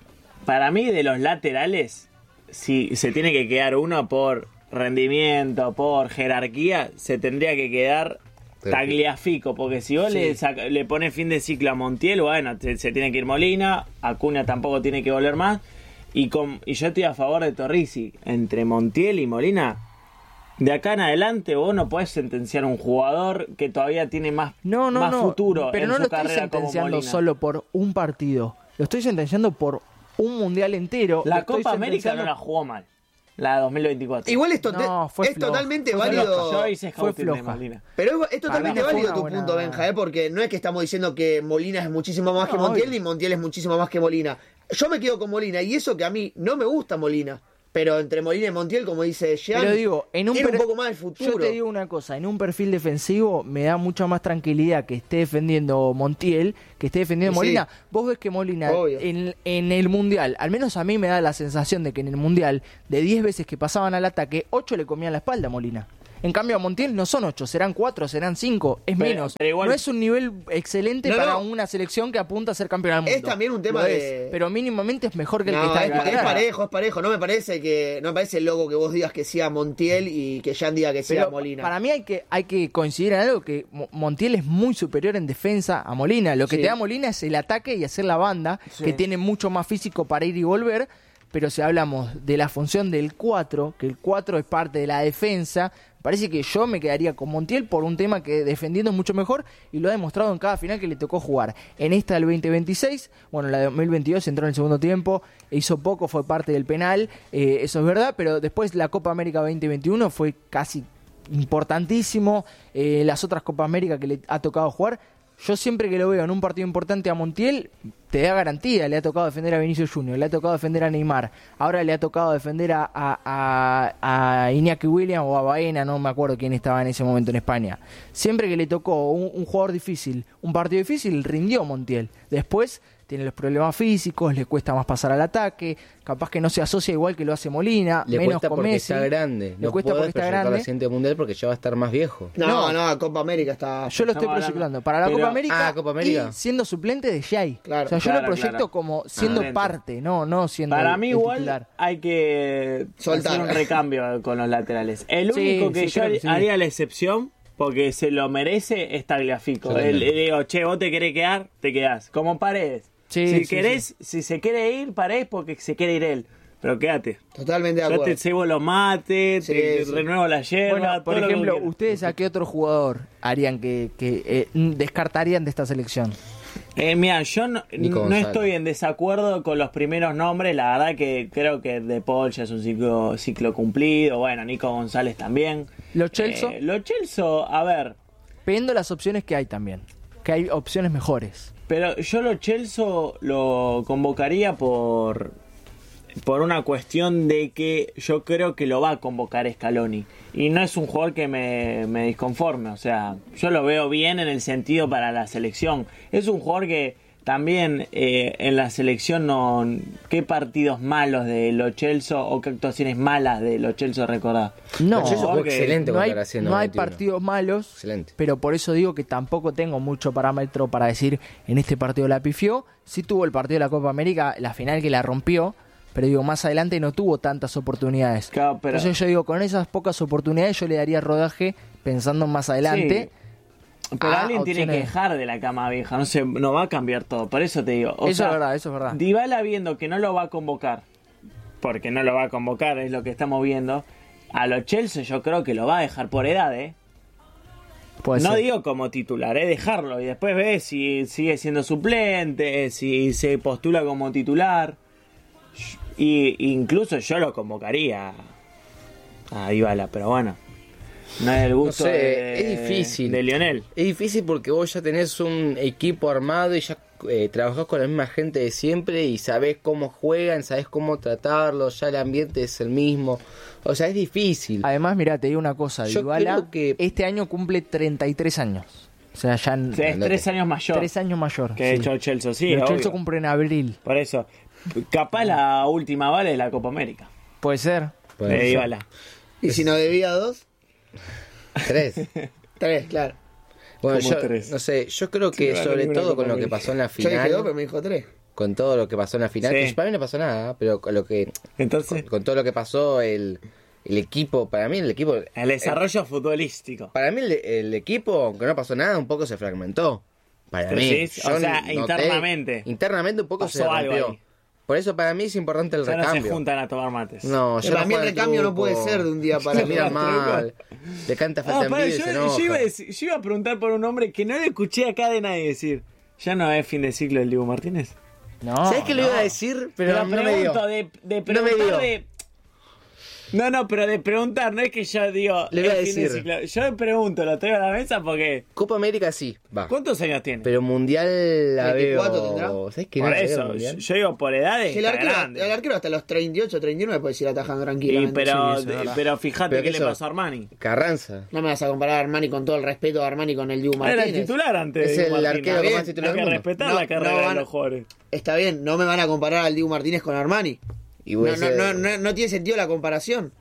para mí de los laterales, si se tiene que quedar uno por rendimiento, por jerarquía, se tendría que quedar Tagliafico, porque si vos sí. le, saca, le pones fin de ciclo a Montiel, bueno, se, se tiene que ir Molina, Acuña tampoco tiene que volver más, y, con, y yo estoy a favor de Torrici, entre Montiel y Molina, de acá en adelante vos no podés sentenciar a un jugador que todavía tiene más, no, no, más no, futuro pero en no su lo carrera estoy sentenciando como Molina. Solo por un partido, lo estoy sentenciando por un mundial entero. La Copa América no la jugó mal, la de dos mil veinticuatro. Igual esto no, es floja. totalmente fue válido. Yo hice fue floja. Molina. Pero es, es totalmente válido tu buena... punto, Benja, ¿eh? Porque no es que estamos diciendo que Molina es muchísimo más no, que Montiel, ni Montiel es muchísimo más que Molina. Yo me quedo con Molina, y eso que a mí no me gusta Molina. Pero entre Molina y Montiel, como dice Jean, Pero digo, en un, tiene un poco más de futuro. Yo te digo una cosa, en un perfil defensivo me da mucha más tranquilidad que esté defendiendo Montiel, que esté defendiendo sí. Molina. Vos ves que Molina en, en el Mundial, al menos a mí me da la sensación de que en el Mundial, de diez veces que pasaban al ataque, ocho le comían la espalda a Molina. En cambio a Montiel no son ocho, serán cuatro, serán cinco, es pero, menos. Pero igual... No es un nivel excelente no, para no. una selección que apunta a ser campeón del mundo. Es también un tema de... Es, pero mínimamente es mejor que el no, que está es, es parejo, es parejo. No me parece que no me parece loco que vos digas que sea Montiel y que Jan diga que sea pero Molina. Para mí hay que hay que coincidir en algo, que Montiel es muy superior en defensa a Molina. Lo que sí. te da Molina es el ataque y hacer la banda, sí. que tiene mucho más físico para ir y volver. Pero si hablamos de la función del cuatro, que el cuatro es parte de la defensa, parece que yo me quedaría con Montiel por un tema que defendiendo es mucho mejor y lo ha demostrado en cada final que le tocó jugar. En esta del veinte veintiséis, bueno, la de dos mil veintidós entró en el segundo tiempo, hizo poco, fue parte del penal, eh, eso es verdad, pero después la Copa América veinte veintiuno fue casi importantísimo, eh, las otras Copa América que le ha tocado jugar. Yo siempre que lo veo en un partido importante a Montiel, te da garantía. Le ha tocado defender a Vinicius Junior, le ha tocado defender a Neymar, ahora le ha tocado defender a, a, a, a Iñaki Williams o a Baena, no me acuerdo quién estaba en ese momento en España. Siempre que le tocó un, un jugador difícil, un partido difícil, rindió Montiel. Después tiene los problemas físicos, le cuesta más pasar al ataque, capaz que no se asocia igual que lo hace Molina, le menos cuesta con porque Messi. Está grande. Le no cuesta porque está grande. La siguiente mundial porque ya va a estar más viejo. No, no, no Copa América está. Yo lo estoy proyectando para la pero, Copa América, ah, Copa América y siendo suplente de Jay. Claro, o sea, yo claro, lo proyecto claro. como siendo ah, parte, no, no siendo Para el, mí el igual titular. Hay que soltar hacer un recambio con los laterales. El sí, único que sí, yo que sí. haría la excepción, porque se lo merece, es Tagliafico. Le digo, che, vos te querés quedar, te quedás. Como Paredes. Sí, si sí, querés, sí. si se quiere ir, Paredes porque se quiere ir él. Pero quédate. Totalmente de acuerdo. Yo te cebo los mates, sí, te sí. renuevo la hierba. Bueno, por ejemplo, ¿ustedes a qué otro jugador harían que, que eh, descartarían de esta selección? Eh, mira, yo no, no estoy en desacuerdo con los primeros nombres. La verdad que creo que De Paul ya es un ciclo, ciclo cumplido. Bueno, Nico González también. ¿Los Chelsea? Eh, los Chelsea, a ver. Viendo las opciones que hay también. Que hay opciones mejores. Pero yo lo Chelsea lo convocaría por por una cuestión de que yo creo que lo va a convocar Scaloni. Y no es un jugador que me, me disconforme. O sea, yo lo veo bien en el sentido para la selección. Es un jugador que también eh, en la selección no... ¿Qué partidos malos de los Chelsea o qué actuaciones malas de los Chelsea recordás? No, fue excelente no hay, no hay partidos malos, excelente. Pero por eso digo que tampoco tengo mucho parámetro para decir en este partido la pifió. Sí tuvo el partido de la Copa América, la final que la rompió, pero digo, más adelante no tuvo tantas oportunidades. Claro, pero... Entonces yo digo, con esas pocas oportunidades yo le daría rodaje pensando más adelante. Sí. Pero ah, alguien opciones. Tiene que dejar de la cama vieja, no se, no va a cambiar todo, por eso te digo. O eso sea, es verdad, eso es verdad. Dybala viendo que no lo va a convocar, porque no lo va a convocar, es lo que estamos viendo, a los Chelsea yo creo que lo va a dejar por edad, ¿eh? Puede no ser. digo como titular, ¿eh? Dejarlo y después ves si sigue siendo suplente, si se postula como titular. Y incluso yo lo convocaría a Dybala, pero bueno. No es el gusto no sé, de, es difícil. de Lionel. Es difícil porque vos ya tenés un equipo armado y ya eh, trabajás con la misma gente de siempre y sabés cómo juegan, sabés cómo tratarlos, ya el ambiente es el mismo. O sea, es difícil. Además, mirá, te digo una cosa, Yo Dybala creo que... este año cumple treinta y tres años. O sea, ya... Sí, es tres años mayor. Tres años mayor. Que de hecho Chelsea, sí, el obvio. Chelsea cumple en abril. Por eso. Capaz la última vale es la Copa América. Puede ser. Puede de Dybala. ¿Y si no debía dos? Tres. Tres, claro. Bueno, yo tres? no sé, yo creo que sí, sobre todo con lo que pasó en la final. Yo dije dos, pero me dijo tres. Con todo lo que pasó en la final, sí. que para mí no pasó nada, pero con lo que entonces con, con todo lo que pasó el el equipo, para mí el equipo el desarrollo el, futbolístico. Para mí el, el equipo, aunque no pasó nada, un poco se fragmentó. Para pero mí, sí, o sea, noté, internamente. Internamente un poco pasó se rompió. Por eso para mí es importante el ya recambio. No se juntan a tomar mates. No, ya para mí el recambio no puede ser de un día para otro. Mira mal. Le canta falta ah, envidia y se enoja. Yo iba, a decir, yo iba a preguntar por un hombre que no le escuché acá de nadie decir. ¿Ya no es fin de ciclo del Dibu Martínez? No. ¿Sabes que no. lo iba a decir? Pero, pero no me dio. De, de preguntar no me dio. De... No, no, pero de preguntar, no es que yo digo... Le voy a fin de ciclo. Yo le pregunto, lo traigo a la mesa porque... Copa América sí, va. ¿Cuántos años tiene? Pero Mundial la veinticuatro veo... tendrá. ¿Sabes qué? Por no eso, yo, yo digo por edades el arquero, grande. el arquero hasta los treinta y ocho, treinta y nueve puede ir atajando tranquilamente. Y pero, sí, de, pero fíjate pero qué le pasó a Armani. Carranza. No me vas a comparar a Armani con todo el respeto de Armani con el Dibu Martínez. Era el titular antes es de el Dibu arquero bien, más titular. Hay que respetar no, la carrera no van, de los jugadores. Está bien, no me van a comparar al Dibu Martínez con Armani. Y no, no, no, no, no tiene sentido la comparación.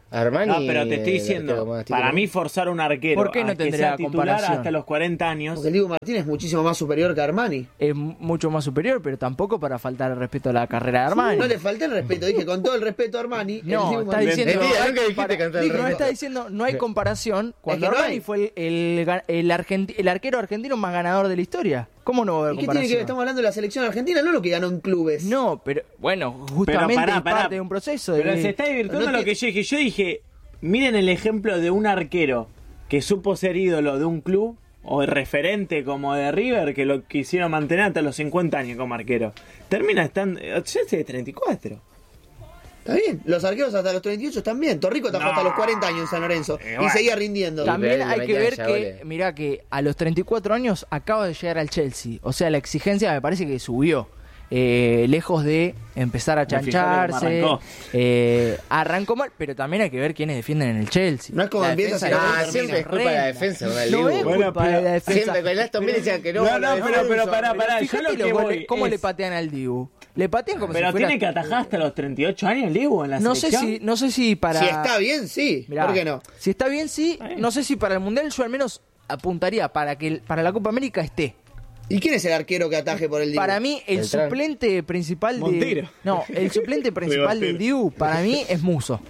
Armani. No, pero te estoy diciendo, para mí forzar un arquero ¿Por qué no a que tendría sea titular comparación? hasta los cuarenta años. Porque el Dibu Martínez es muchísimo más superior que Armani. Es mucho más superior, pero tampoco para faltar el respeto a la carrera de Armani. No le falté el respeto, dije con todo el respeto a Armani. No, el está Martínez- diciendo, Mentira, no, hay nunca dijiste compara- cantar el no respeto. está diciendo no hay comparación cuando Es que no Armani hay. fue el, el, el, argenti- el arquero argentino más ganador de la historia. ¿Cómo no va a haber ¿Y qué tiene que ver? comparación? Estamos hablando de la selección argentina, no lo que ganó en clubes. No, pero bueno, justamente pará, es pará. parte de un proceso. de- Pero se está divirtiendo no lo te- que yo dije. Yo dije, miren el ejemplo de un arquero que supo ser ídolo de un club o referente como de River, que lo quisieron mantener hasta los cincuenta años como arquero. Termina estando, ya es de treinta y cuatro. Está bien, los arqueros hasta los treinta y ocho están bien. Torrico atajó No. hasta los cuarenta años en San Lorenzo Eh, y bueno. seguía rindiendo. También pero hay le que metían ver ya que, goles. mirá que a los treinta y cuatro años acaba de llegar al Chelsea. O sea, la exigencia me parece que subió. Eh, lejos de empezar a Me fijé cómo chancharse. arrancó. Eh, arrancó mal, pero también hay que ver quiénes defienden en el Chelsea. No es como La empieza defensa, a no, termina. siempre es culpa de la defensa, ¿no? El No Dibu. es Bueno, culpa de pero- la defensa. Siempre con el Aston Villa decían que no. No, no, la pero- defensa. pero pará, pará. Yo Fíjate lo que los voy goles, cómo es- le patean al Dibu. Le patean como Pero si fuera... tiene que atajar hasta los treinta y ocho años el Dibu en la No sé selección. si, no sé si para... Si está bien, sí. Mirá, ¿Por qué no? Si está bien, sí. bien. No sé si para el Mundial yo al menos apuntaría para que el- para la Copa América esté. ¿Y quién es el arquero que ataje por el Dibu? Para mí, el Beltrán. suplente principal de... Montero. No, el suplente principal del Dibu, para mí, es Muso.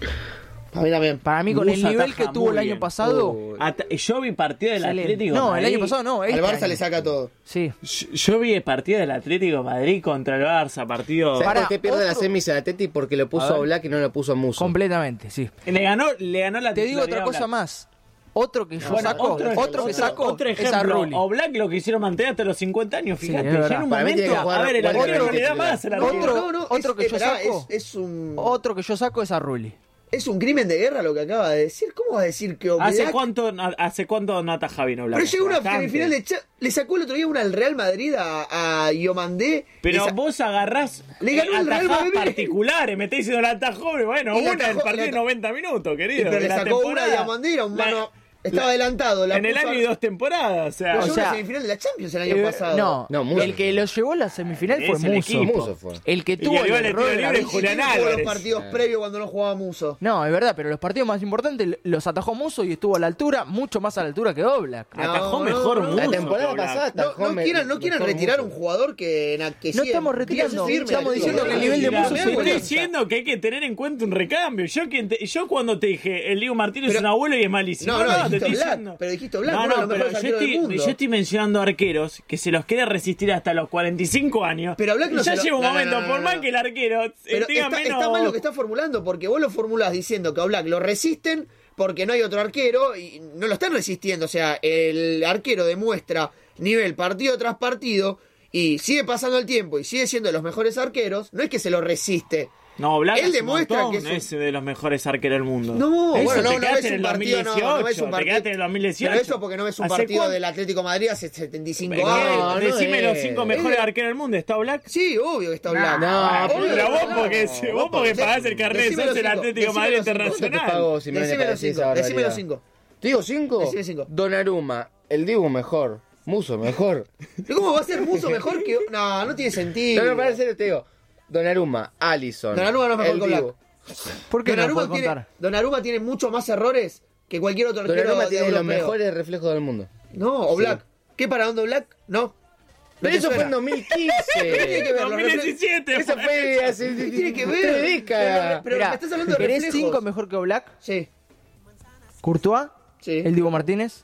A mí también. Para mí, con el Musa nivel que ataja tuvo el muy año bien. pasado... Uh, Ata- yo vi partido del excelente. Atlético No, Madrid. el año pasado no. Al este Barça año. le saca todo. Sí. Yo, yo vi el partido del Atlético Madrid contra el Barça, partido... ¿Sabes Pará, por qué pierde la otro- semis a Atleti? Porque lo A puso ver. a Oblak y no lo puso a Muso. Completamente, sí. Le ganó, le ganó la Te digo otra titularidad a cosa Oblak. más. Otro que yo Bueno, saco, otro, otro, que saco otro es a ejemplo, Rulli. Oblak lo quisieron mantener hasta los cincuenta años, Sí, fíjate, es ya verdad. en un Para mí tiene momento, que jugar a ver, el Walter arquero Benítez le da titular. más al No, arquero. no, no. Otro es, que yo esperá, saco. Es, es un, Otro que yo saco es a Rulli. es un crimen de guerra lo que acaba de decir. ¿Cómo va a decir que Oblak... ¿Hace cuánto, ¿Hace cuánto no ataja bien Oblak? Pero llegó una Bastante. semifinal de cha- le sacó el otro día una al Real Madrid a, a Diomandé. Pero Le sa- vos agarrás Le ganó eh, el Real atajadas Madrid. particulares, me estáis diciendo la atajó, bueno, Y le una del atajó- partido le de atajó- noventa minutos, Y querido. pero de le la sacó una temporada. a Diomandé, era un La- mano... Estaba la- adelantado. La en el puso año a- y dos temporadas, o sea... Pero O llegó sea, a la semifinal de la Champions el año Eh, pasado. no, No, Muso el que lo llevó a la semifinal fue Es el Muso. equipo. Muso fue. El que Y tuvo que el igual el error tiro de la libre bici- Julián ¿Quién jugó Álvarez. los partidos previos cuando no jugaba Muso? No, es verdad, pero los partidos más importantes los atajó Muso y estuvo a la altura, mucho más a la altura que Oblak. No, atajó no, mejor no. Muso. La temporada que Oblak. pasada No, atajó no me- quieran, no quieran mejor retirar Muso. un jugador que, na- que No sí, estamos que retirando, es firme, estamos digo, diciendo que el nivel de mira, Muso me es da Estoy cuenta. diciendo que hay que tener en cuenta un recambio. Yo, quien te- yo cuando te dije el Diego Martínez Pero- es un abuelo y es malísimo. No, no, te dijiste estoy Oblak, diciendo. pero dijiste Oblak, No, uno de no, los pero mejores yo arqueros del estoy, mundo. yo estoy mencionando arqueros que se los quiere resistir hasta los cuarenta y cinco años. Pero Oblak Y no ya se lo- llega un no, no, momento, no, no, por no, más no. que el arquero eh, Pero tenga está, menos... está mal lo que estás formulando, porque vos lo formulás diciendo que a Oblak lo resisten porque no hay otro arquero y no lo están resistiendo. O sea, el arquero demuestra nivel partido tras partido y sigue pasando el tiempo y sigue siendo de los mejores arqueros. No es que se lo resiste. No, Oblak Él hace un demuestra montón, que es un- es de los mejores arqueros del mundo. No, Eso, bueno, te no, no quedaste ves en un el partido, no, no ves un dos mil dieciocho, partido. te quedaste en el dos mil dieciocho. Pero eso porque no ves un ¿Hace partido cuánto? del Atlético de Madrid hace setenta y cinco Pero, años. No, no decime es. los cinco mejores Es de- arqueros del mundo. ¿Está Oblak? Sí, obvio que está Oblak. No, Obvio pero que vos está porque, Oblak. vos porque Decime- pagás el carnet, decime sos los el cinco, Atlético de decime Madrid los cinco. ¿Cuánto te Internacional. pago si me Decime para los decir cinco, esa decime los barbaridad? cinco. ¿Te digo cinco? Decime cinco. Donnarumma, el Dibu mejor, Muso mejor. ¿Pero ¿Cómo va a ser Muso mejor que.? No, no tiene sentido. No, no, para serio te digo. Donnarumma, Alisson. Donnarumma no es mejor el que Oblak. Dibu. ¿Por qué no Donnarumma puedo tiene, contar? Donnarumma tiene muchos más errores que cualquier otro arquero Donnarumma de tiene los europeo. mejores reflejos del mundo. No, Oblak. ¿Qué para dónde Oblak? No. ¿No Pero te eso fue suena? en dos mil quince. ¿Qué tiene que ver? Los dos mil diecisiete. Eso fue hace ¿Qué tiene que ver? tres décadas. Pero Mirá, me estás hablando de ¿querés reflejos. cinco mejor que Oblak? Sí, Courtois, sí. el Dibu Martínez.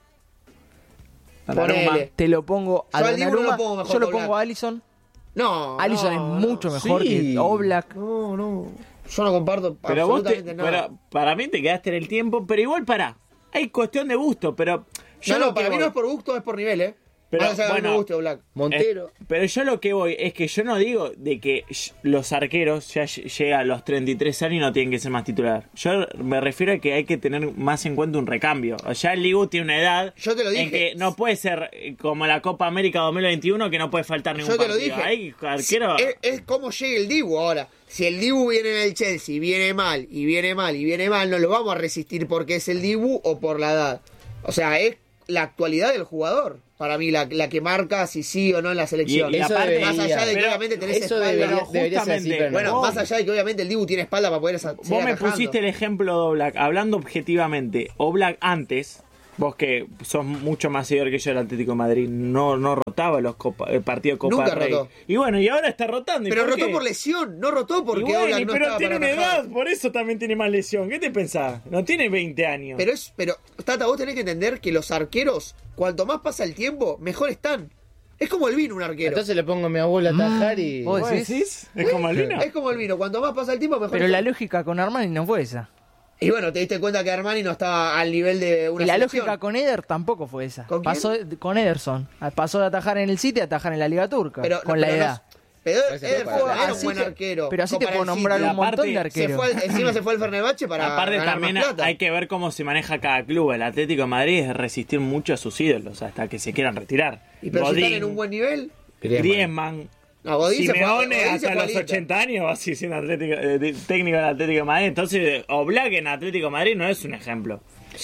Ponele. Te lo pongo a Yo al Dibu no lo Donnarumma. pongo mejor Yo lo que pongo Oblak. a Alisson. No. Alisson no, es mucho no. mejor Sí. que Oblak. No, no. Yo no comparto Pero vos te, absolutamente nada. pero para mí te quedaste en el tiempo, pero igual para. Hay cuestión de gusto, pero yo no, lo no, que para mí voy- no es por gusto, es por nivel, ¿eh? Pero, Más allá de que bueno, me guste Oblak. Montero. Eh, pero yo lo que voy es que yo no digo de que sh- los arqueros ya ll- llega a los treinta y tres años y no tienen que ser más titular. Yo me refiero a que hay que tener más en cuenta un recambio. Ya el Dibu tiene una edad Yo te lo en dije. que no puede ser eh, como la Copa América dos mil veintiuno que no puede faltar ningún Yo te lo partido. dije. Hay arqueros... Es, es como llega el Dibu ahora. Si el Dibu viene en el Chelsea, viene mal, y viene mal, y viene mal, no lo vamos a resistir porque es el Dibu o por la edad. O sea, es la actualidad del jugador. para mí la, la que marca si sí o no en la selección. Y, y eso aparte, debería, más allá de que pero, obviamente tenés eso espalda. Debería, No, debería ser así, pero bueno, no. más allá de que obviamente el Dibu tiene espalda para poder seguir Vos me atajando. pusiste el ejemplo de Oblak. Hablando objetivamente, Oblak antes, vos que sos mucho más seguidor que yo del Atlético de Madrid, no, no rotaba los copa, el partido Copa Nunca Rey. rotó. Y bueno, y ahora está rotando. ¿Y pero por rotó qué? por lesión, no rotó porque y bueno, Oblak no pero estaba tiene para una atajar. edad, por eso también tiene más lesión. ¿Qué te pensás? No tiene veinte años. Pero es, pero, Tata, vos tenés que entender que los arqueros, cuanto más pasa el tiempo, mejor están. Es como el vino un arquero. Entonces le pongo a mi abuelo a atajar y... ¿Vos ¿Vos decís? decís? ¿Es como el vino? Es como el vino, cuanto más pasa el tiempo, mejor Pero la están. lógica con Armani no fue esa. Y bueno, te diste cuenta que Armani no estaba al nivel de una Y la selección. lógica con Eder tampoco fue esa. ¿Con quién? Pasó de- con Ederson. Pasó de atajar en el City a atajar en la Liga Turca. Pero, con no, la pero no- edad. pero Parece Eder que fue, para- era un así buen te- arquero. pero así te Como puedo para el nombrar City. un montón de Aparte, Se arqueros. fue al- encima se fue al Fenerbahce para Aparte ganar también más plata. hay que ver cómo se maneja cada club. El Atlético de Madrid es resistir mucho a sus ídolos hasta que se quieran retirar. Y pero si Godín, están en un buen nivel. Griezmann. Griezmann, No, Godín se fue- Simeone Godín se hasta fue los al Inter. ochenta años va a seguir siendo atlético, eh, técnico del Atlético de Madrid. Entonces, Oblak en Atlético de Madrid no es un ejemplo.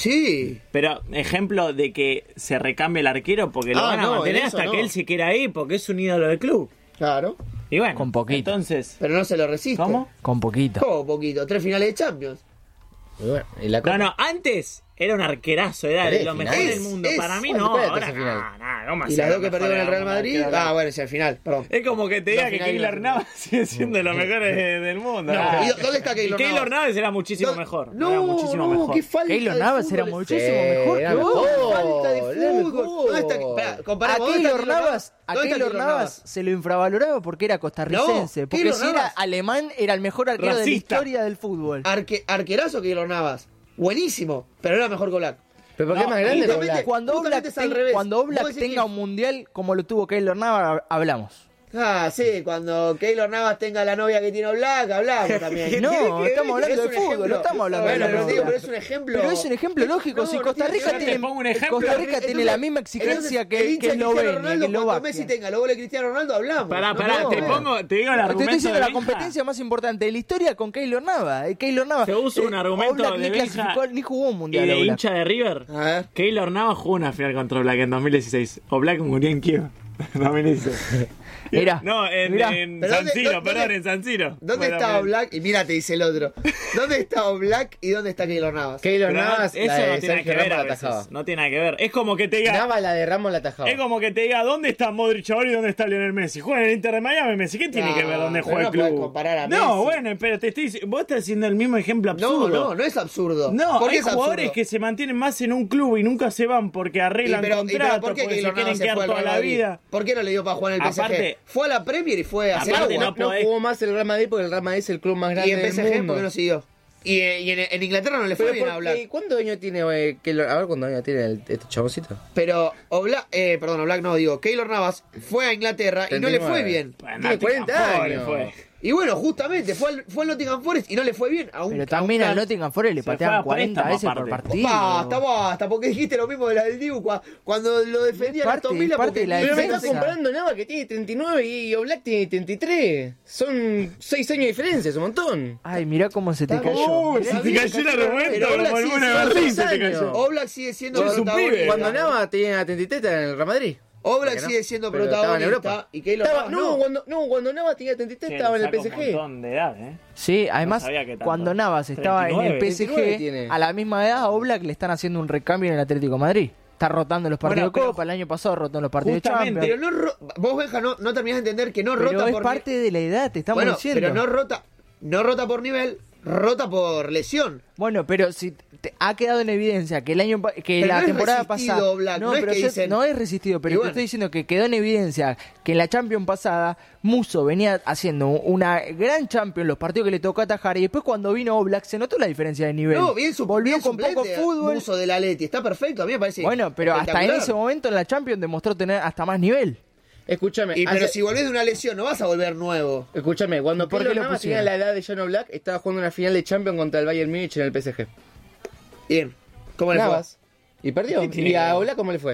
Sí. Pero ejemplo de que se recambie el arquero porque lo Ah, van a no, mantener en eso hasta no. que él se quiera ahí porque es un ídolo del club. Claro. Y bueno, Con poquito. entonces, Pero no se lo resiste. ¿cómo? Con poquito. ¿Cómo poquito? Tres finales de Champions. Y bueno, y la No, Copa. no, antes era un arquerazo, era de Tres lo mejor finales. del mundo. Es- Para mí ¿cuánto no, fue la ahora tercera final? no, no, ¿cómo Y hacer las dos lo que mejor perdió en el del Real mundo, Madrid. arquero? Ah, bueno, ese al final, perdón. Es como que te diga La que final y la Keylor final. Navas sigue siendo de los mejores de- del mundo. No, Ah. ¿y dónde está Keylor Y Navas? Navas era muchísimo No, mejor. No, era muchísimo no, mejor. qué falta Keylor de Navas fútbol. era muchísimo mejor que era vos. mejor. Falta de Era fútbol. mejor. ¿Dónde está? Esperá, A comparamos, ¿dónde está Keylor Navas, a ¿Dónde está Keylor Navas se lo infravaloraba porque era costarricense. No, porque Keylor si era Navas- alemán, era el mejor arquero de la Racista. historia del fútbol. Arque, arquerazo Keylor Navas. Buenísimo, pero era mejor que Oblak. Pero ¿por qué No, es más grande que justamente- Oblak? Cuando Justamente Oblak, es al ten- revés. cuando Vos Oblak decís tenga que- un mundial como lo tuvo Keylor Navas, hablamos. Ah, sí, cuando Keylor Navas tenga la novia que tiene Oblak, hablamos también. No, estamos hablando Es de un fútbol, ejemplo. no estamos hablando Bueno, de pero novia. digo, pero es un ejemplo. Pero es un ejemplo lógico. No, si no Costa tiene Rica que ver. tiene, Te pongo un ejemplo. Costa Rica tiene Entonces- la misma exigencia entonces, que, el que hincha de Cristiano Eslovenia, que Ronaldo, cuando Eslovaquia. Messi tenga la bola de Cristiano Ronaldo, hablamos. Pará, No, pará, no, te no. pongo, te digo el Te argumento estoy diciendo de la Benja. competencia más importante de la historia con Keylor Navas. Eh, Keylor Navas. Se usa un argumento Oblak de ni Benja clasificó, ni jugó un Y mundial. de Oblak. hincha de River, A ver. Keylor Navas jugó una final contra Oblak en dos mil dieciséis. Oblak murió en Kiev. dos mil dieciséis. Mirá, No, en, mirá. en Pero San ¿dónde- Siro, dónde- perdón, en San Siro. ¿Dónde Fue la está final. Oblak? Y mira, te dice el otro. ¿Dónde está Oblak y dónde está Keylor Navas? Keylor Pero Navas, eso la no de tiene Sergio que ver a Ramos la veces. atajaba. No tiene nada que ver. Es como que te diga. Navas, la de Ramos la atajaba. Es como que te diga, ¿dónde está Modric ahora y dónde está Lionel Messi? Juega en el Inter de Miami, Messi. ¿Qué tiene No, que ver dónde pero juega no el club? podés comparar a No, Messi. bueno, pero te estoy dic- vos estás haciendo el mismo ejemplo No, absurdo. no, no es absurdo. No, ¿Por qué hay es absurdo? jugadores que se mantienen más en un club y nunca se van porque arreglan Y pero, y pero contratos, ¿por qué porque se Keylor quieren Navas se quedar fue al toda Real la Madrid? vida. ¿Por qué no le dio para jugar en el P S G? Aparte- Fue a la Premier y fue a hacer Aparte, agua. no No podés- jugó más el Real Madrid porque el Real Madrid es el club más Y grande en P S del G, mundo. ¿por qué no siguió? Y, eh, y en, en Inglaterra no le fue Pero bien a por- Oblak. eh, ¿Cuántos años tiene eh, Keylor? A ver cuántos años tiene el, este chaboncito. Pero Oblak, eh, perdón, Oblak no, digo, Keylor Navas fue a Inglaterra y no le fue treinta y nueve. bien. Bueno, Tiene cuarenta pobre años. fue. Y bueno, justamente, fue al, fue al Nottingham Forest y no le fue bien. A un, Pero a también un al can- Nottingham Forest le Se fue pateaban a cuarenta préstamo, veces por aparte. partido. Basta, basta, porque dijiste lo mismo de la del Dibu cua- cuando lo defendía Es parte- Aston Villa es parte porque de la Pero me defensa. estás comparando Navas que tiene treinta y nueve y Oblak tiene treinta y tres. Son seis años de diferencia, es un montón. Ay, mirá cómo se te Está cayó. Uh, Mirá, se te mirá, cayó el pero argumento Oblak como el sí Mono es- Martín son se te años. cayó. Oblak sigue siendo Sos un protagonista. pibe. Cuando Navas tenía treinta y tres estaba en el Real Madrid. Oblak ¿Por qué no? sigue siendo Pero estaba en protagonista Europa. y Keylor Estaba- Navas no, no. cuando, no, cuando Navas tenía treinta y tres Che, estaba en le el P saco S un G. montón de edad, ¿eh? Sí, además, sabía que tanto. cuando Navas estaba en el treinta y nueve. P S treinta y nueve G, tiene. a la misma edad a Oblak le están haciendo un recambio en el Atlético de Madrid. Está rotando los partidos Bueno, pero- de Copa, el año pasado rotó en los partidos Justamente, de Pero Champions. no ro- vos, Benja, no, no terminás de entender que no Pero rota es por parte de la edad, te estamos bueno, diciendo. pero no rota, no rota por nivel, rota por lesión. Bueno, pero si te- ha quedado en evidencia que el año pa- que Pero la no es temporada resistido, pasada Black, no, no es pero que yo- dicen- no es resistido, pero Y te bueno. estoy diciendo que quedó en evidencia que en la Champions pasada Musso venía haciendo una gran Champions los partidos que le tocó atajar y después cuando vino Oblak se notó la diferencia de nivel. No, bien su volvió bien con poco suplente, fútbol. Muso del Atleti, está perfecto, a mí me parece. Bueno, pero hasta en espectacular. ese momento en la Champions demostró tener hasta más nivel. Escúchame, Y, pero hace- si volvés de una lesión, no vas a volver nuevo. escúchame, cuando ¿Por qué Keylor lo Navas pusieron? tenía la edad de Jan Oblak, estaba jugando una final de Champions contra el Bayern Múnich en el P S G. Bien. ¿Cómo le Navas. Y perdió. ¿Qué tiene ¿Y que a ver? Oblak cómo le fue?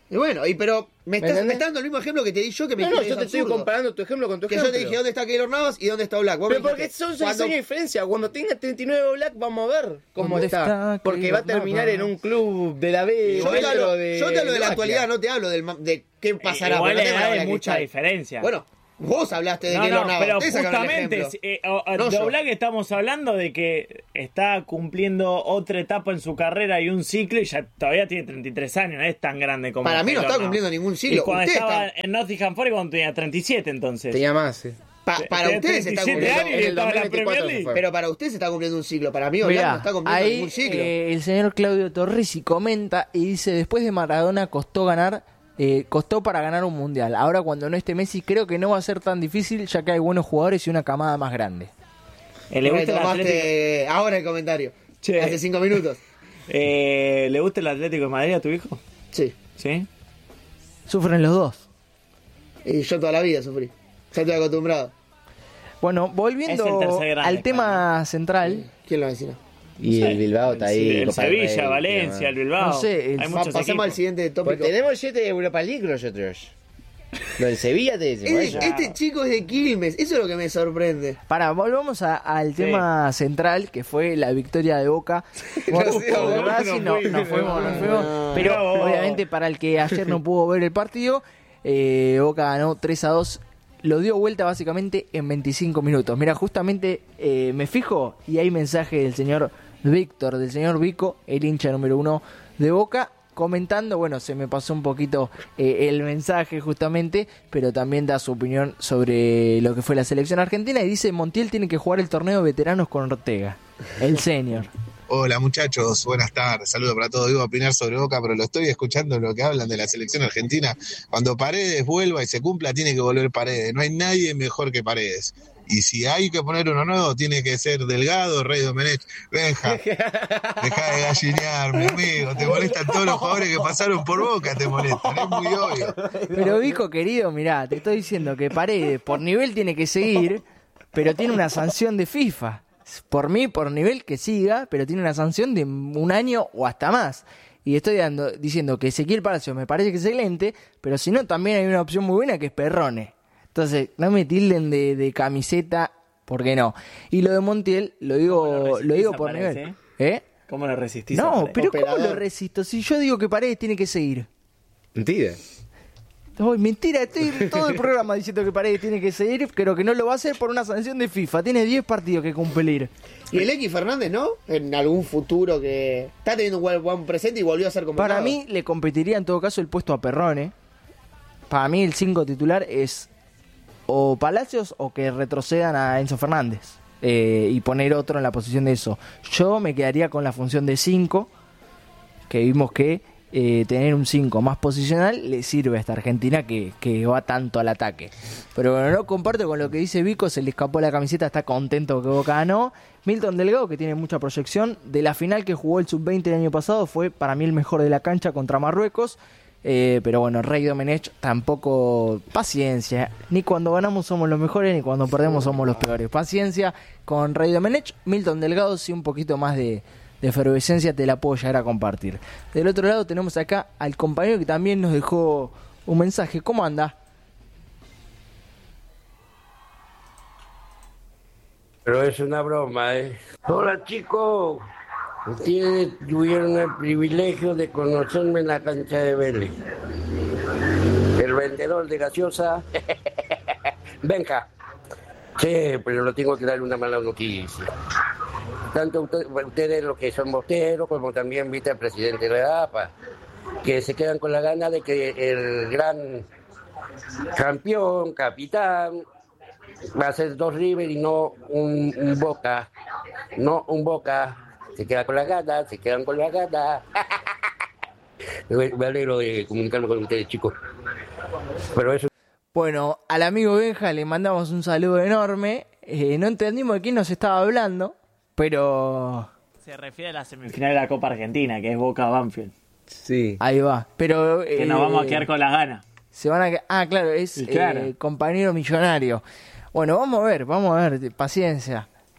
Y bueno, y pero me estás, me estás dando el mismo ejemplo que te di yo que me No, no, yo es te estoy absurdo. comparando tu ejemplo con tu Que ejemplo. yo te dije, ¿dónde está Keylor Navas y dónde está Black? Vos Pero me porque dijiste, son seis cuando- años de diferencia. Cuando tenga treinta y nueve Black, vamos a ver cómo ¿Dónde está. está Porque Keylor va a terminar Navas? en un club de la B. Yo o te, dentro hablo, de, yo te hablo de la Batia. actualidad, no te hablo del, ma- de qué pasará. Igual porque no la tengo edad la hay bola de mucha cristal. diferencia. Bueno, vos hablaste de No, Keylor no, Navas. pero ustedes sacaron el justamente ejemplo. eh, o- o- No de yo. Oblak estamos hablando de que está cumpliendo otra etapa en su carrera y un ciclo y ya todavía tiene treinta y tres años, no es tan grande como Para mí no Keylor está Navas. cumpliendo ningún Y ciclo. cuando Ustedes estaba están- en Nottingham Forest cuando tenía treinta y siete entonces. Tenía más, sí. pa- para Tenía ustedes se está treinta y siete cumpliendo. años y En el estaba en la dos mil veinticuatro Premier se fue. Pero para ustedes se está cumpliendo un ciclo. Para mí Oblak no Mirá, está cumpliendo ahí ningún ciclo. eh, el señor Claudio Torrisi comenta y dice, después de Maradona costó ganar, eh, costó para ganar un mundial. Ahora cuando no esté Messi creo que no va a ser tan difícil ya que hay buenos jugadores y una camada más grande. Eh, ¿Le gusta el Atlético? Retomaste ahora el comentario. Che. Hace cinco minutos. Eh, ¿Le gusta el Atlético de Madrid a tu hijo? Sí. ¿Sí? Sufren los dos. Y yo toda la vida sufrí. Ya estoy acostumbrado. Bueno, Es el volviendo tercer grande, al tema central, ¿Quién lo vecina? Y No sé. el Bilbao está ahí. Sí, el Copa del Sevilla, Rey, Valencia, el demás. Bilbao. No sé, el- Hay Pa- muchos pasemos equipos. al siguiente Pues tópico. tenemos siete de Europa League nosotros. Lo del Sevilla te dicen, Es- vaya. este chico es de Quilmes, eso es lo que me sorprende. para, volvamos a- al tema central, que fue la victoria de Boca. Por- No sé, por bueno, Racing, no, fuimos, nos fuimos, nos fuimos. no. Pero Mirá vos. obviamente para el que ayer no pudo ver el partido, eh, Boca ganó tres a dos. Lo dio vuelta básicamente en veinticinco minutos. Mira, justamente eh, me fijo y hay mensaje del señor Víctor, del señor Vico, el hincha número uno de Boca, comentando, bueno, se me pasó un poquito eh, el mensaje justamente, pero también da su opinión sobre lo que fue la selección argentina y dice, Montiel tiene que jugar el torneo de veteranos con Ortega, el senior. Hola muchachos, buenas tardes, saludos para todos. Iba a opinar sobre Boca, pero lo estoy escuchando lo que hablan de la selección argentina. Cuando Paredes vuelva y se cumpla, tiene que volver Paredes. No hay nadie mejor que Paredes. Y si hay que poner uno nuevo, tiene que ser Delgado, Rey Domenech. Benja, deja de gallinear, mi amigo. Te molestan todos los jugadores que pasaron por Boca, te molestan, es muy obvio. Pero Vico, querido, mirá, te estoy diciendo que Paredes por nivel tiene que seguir, pero tiene una sanción de FIFA. Por mí, por nivel que siga, pero tiene una sanción de un año o hasta más. Y estoy dando, diciendo que Ezequiel Palacios me parece que es excelente, pero si no, también hay una opción muy buena que es Perrone. Entonces, no me tilden de, de camiseta, ¿por qué no? Y lo de Montiel, lo ¿Cómo lo digo, resistís lo digo a por Paredes, nivel. eh? ¿Eh? ¿Cómo lo resistís? a No, Paredes? pero ¿cómo Operador. lo resisto? Si yo digo que Paredes tiene que seguir. Mentira. Ay, mentira, estoy todo el programa diciendo que Paredes tiene que seguir, pero que no lo va a hacer por una sanción de FIFA. Tiene diez partidos que cumplir. Y el X Fernández, ¿no? En algún futuro que está teniendo un buen, buen presente y volvió a ser convocado. Para mí le competiría en todo caso el puesto a Perrone. Para mí el cinco titular es o Palacios o que retrocedan a Enzo Fernández eh, y poner otro en la posición de eso. Yo me quedaría con la función de cinco, que vimos que eh, tener un cinco más posicional le sirve a esta Argentina que, que va tanto al ataque. Pero bueno, no comparto con lo que dice Vico, se le escapó la camiseta, está contento que Boca ganó. Milton Delgado, que tiene mucha proyección, de la final que jugó el sub veinte el año pasado, fue para mí el mejor de la cancha contra Marruecos. Eh, pero bueno, Rey Domenech tampoco, paciencia, ni cuando ganamos somos los mejores, ni cuando perdemos somos los peores. Paciencia con Rey Domenech. Milton Delgado, sí, un poquito más de, de efervescencia te la puedo llegar a compartir. Del otro lado tenemos acá al compañero que también nos dejó un mensaje. ¿Cómo anda? Pero es una broma, ¿eh? Hola, chicos. Ustedes tuvieron el privilegio de conocerme en la cancha de Vélez. El vendedor de gaseosa. Venga. Sí, pero lo tengo que dar una mala noticia. Tanto usted- ustedes, los que son bosteros, como también vicepresidente de la A P A, que se quedan con la gana de que el gran campeón, capitán, va a ser dos River y no un, un Boca. No un Boca. Se queda con la gana, se quedan con la gana. Me alegro de comunicarme con ustedes, chicos. Pero eso. Bueno, al amigo Benja le mandamos un saludo enorme. Eh, no entendimos de quién nos estaba hablando, pero Se refiere a la semifinal de la Copa Argentina, que es Boca Banfield. Sí. ahí va. Pero Que eh, nos vamos a quedar con las ganas. se van a que- ah, claro, es Y claro. eh, compañero millonario. Bueno, vamos a ver, vamos a ver, paciencia.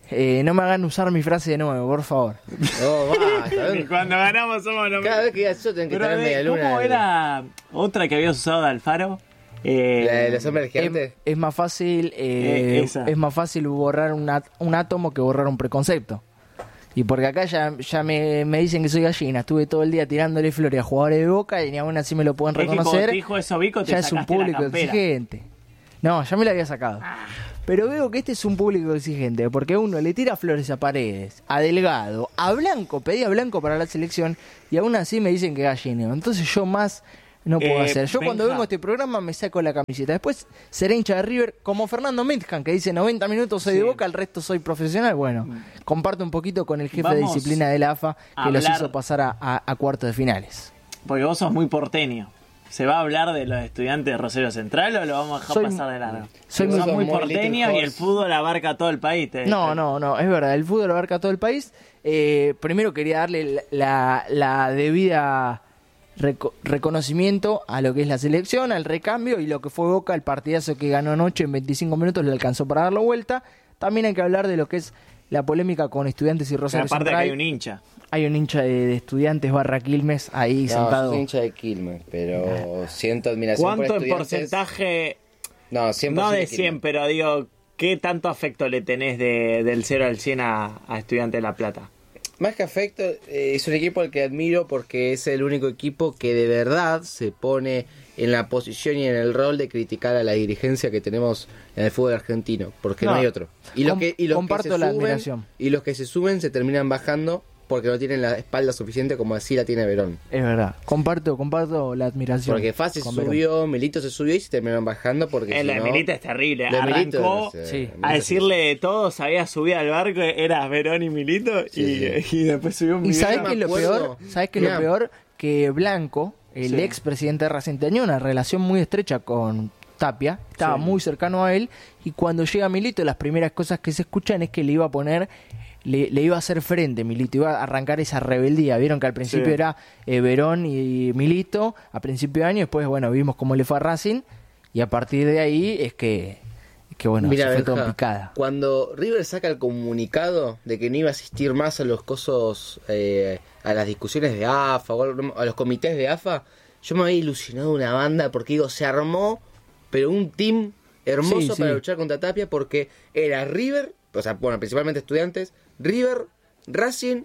Eh, no me hagan usar mi frase de nuevo, por favor. No, va. Cuando ganamos somos los Cada vez que digas eso tengo que traer media luna. ¿Cómo era otra que habías usado de Alfaro? Eh, ¿La de los hombres gigantes? Es, es más fácil eh, eh, es más fácil borrar un, at- un átomo que borrar un preconcepto. Y porque acá ya, ya me, me dicen que soy gallina. Estuve todo el día tirándole flores a jugadores de Boca y ni aún así me lo pueden reconocer. Es que dijo eso, Vico, te ya es un público exigente. No, ya me lo había sacado. Ah. Pero veo que este es un público exigente, porque uno le tira flores a Paredes, a Delgado, a Blanco, pedía Blanco para la selección, y aún así me dicen que gallineo. Entonces yo más no puedo eh, hacer. Yo Benja. Cuando vengo a este programa me saco la camiseta. Después seré hincha de River, como Fernando Mitjan, que dice noventa minutos soy sí. de Boca, el resto soy profesional. Bueno, comparto un poquito con el jefe Vamos de disciplina de la A F A, que los hizo pasar a, a, a cuartos de finales. Porque vos sos muy porteño. ¿Se va a hablar de los estudiantes de Rosario Central o lo vamos a dejar soy, pasar de largo? Soy muy, muy porteño y el fútbol abarca todo el país. Te no, no, no, es verdad, el fútbol abarca todo el país. Eh, primero quería darle la, la debida reco- reconocimiento a lo que es la selección, al recambio y lo que fue Boca, el partidazo que ganó anoche en veinticinco minutos, le alcanzó para darlo vuelta. También hay que hablar de lo que es la polémica con Estudiantes y Rosario Central. Aparte que hay un hincha. Hay un hincha de, de Estudiantes barra Quilmes ahí no, sentado. No, soy hincha de Quilmes, pero nah. siento admiración por ¿Cuánto en porcentaje? No, cien por ciento no de cien, pero digo, ¿qué tanto afecto le tenés de, del cero al cien a, a Estudiantes de La Plata? Más que afecto, eh, es un equipo al que admiro porque es el único equipo que de verdad se pone en la posición y en el rol de criticar a la dirigencia que tenemos en el fútbol argentino, porque no, no hay otro. Y los Com- que, y los comparto que se la suben, admiración. Y los que se suben se terminan bajando porque no tienen la espalda suficiente como así la tiene Verón. Es verdad, comparto comparto la admiración. Porque Faz se subió, Verón. Milito se subió y se terminaron bajando porque el si de no, Milito es terrible. de Arrancó Milito, no sé, sí. Milito a decirle de todo, sabía subir al barco, era Verón y Milito y, sí, sí. y después subió un video. ¿Y sabes qué es lo peor? ¿Sabes qué es lo peor? Que Blanco, el sí. ex presidente de Racing, tenía una relación muy estrecha con Tapia, estaba sí. muy cercano a él, y cuando llega Milito las primeras cosas que se escuchan es que le iba a poner Le, le iba a hacer frente Milito, iba a arrancar esa rebeldía. Vieron que al principio sí. era eh, Verón y Milito a principio de año, después bueno, vimos cómo le fue a Racing y a partir de ahí es que, que bueno, Mira, se fue Benja, todo en picada. Cuando River saca el comunicado de que no iba a asistir más a los cosos, eh, a las discusiones de A F A o a los comités de A F A, yo me había ilusionado una banda porque digo, se armó, pero un team hermoso sí, para sí. luchar contra Tapia porque era River, o sea, bueno, principalmente Estudiantes, River, Racing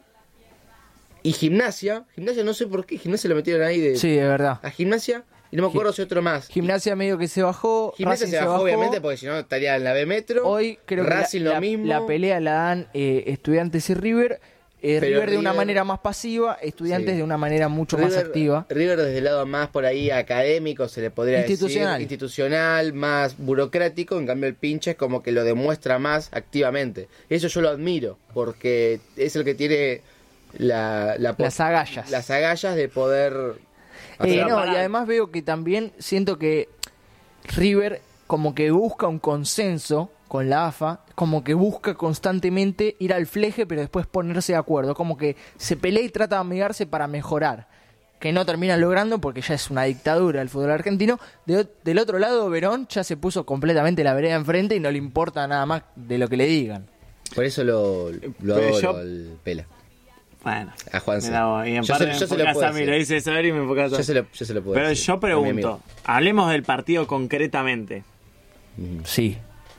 y Gimnasia. Gimnasia no sé por qué, Gimnasia lo metieron ahí de, sí, de verdad. a Gimnasia y no me acuerdo G- si otro más. Gimnasia medio que se bajó. Gimnasia se, se bajó, bajó obviamente porque si no estaría en la B Metro. Hoy creo Racing que la, la, lo mismo. La pelea la dan eh, Estudiantes y River. Eh, River de River, una manera más pasiva, Estudiantes sí. de una manera mucho River, más activa. River desde el lado más por ahí académico, se le podría institucional. decir, institucional, más burocrático, en cambio el pinche es como que lo demuestra más activamente. Eso yo lo admiro, porque es el que tiene la, la las agallas. Las agallas de poder... Eh, no, y además veo que también siento que River como que busca un consenso con la A F A, como que busca constantemente ir al fleje, pero después ponerse de acuerdo, como que se pelea y trata de amigarse para mejorar, que no termina logrando porque ya es una dictadura el fútbol argentino. De, del otro lado, Verón ya se puso completamente la vereda enfrente y no le importa nada más de lo que le digan. Por eso lo, lo adoro al Pela. Bueno, a Juan C. Y en yo parte se, yo me enfocas a mí, lo dice saber y me enfocas a yo se lo, yo se lo puedo Pero decir, yo pregunto, hablemos del partido concretamente. Sí.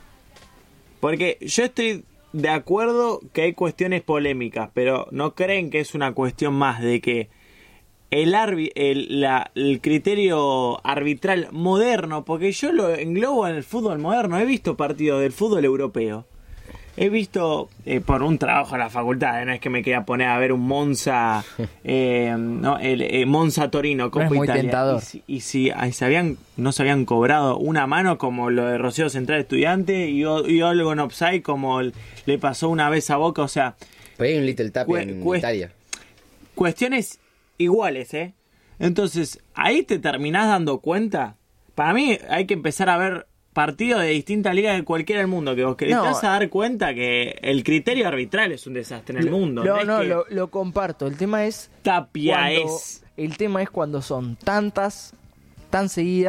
Porque yo estoy de acuerdo que hay cuestiones polémicas, pero ¿no creen que es una cuestión más de que el, arbi- el, la, el criterio arbitral moderno, porque yo lo englobo en el fútbol moderno, he visto partidos del fútbol europeo, he visto eh, por un trabajo en la facultad, no es que me quería poner a ver un Monza, eh, no, el eh, Monza Torino Copa no es muy Italia, tentador. y si, y si ahí se habían, no se habían cobrado una mano como lo de Rosario Central Estudiante y, y algo en offside como el, le pasó una vez a Boca, o sea, pero hay un Little Tapia en cu- Italia. Cuestiones iguales, ¿eh? Entonces, ahí te terminás dando cuenta. Para mí hay que empezar a ver partidos de distintas ligas de cualquiera del mundo, que vos que no. te vas a dar cuenta que el criterio arbitral es un desastre en el mundo. No, no, no, es lo, lo comparto. El tema es Tapia cuando, es... El tema es cuando son tantas, tan seguidas,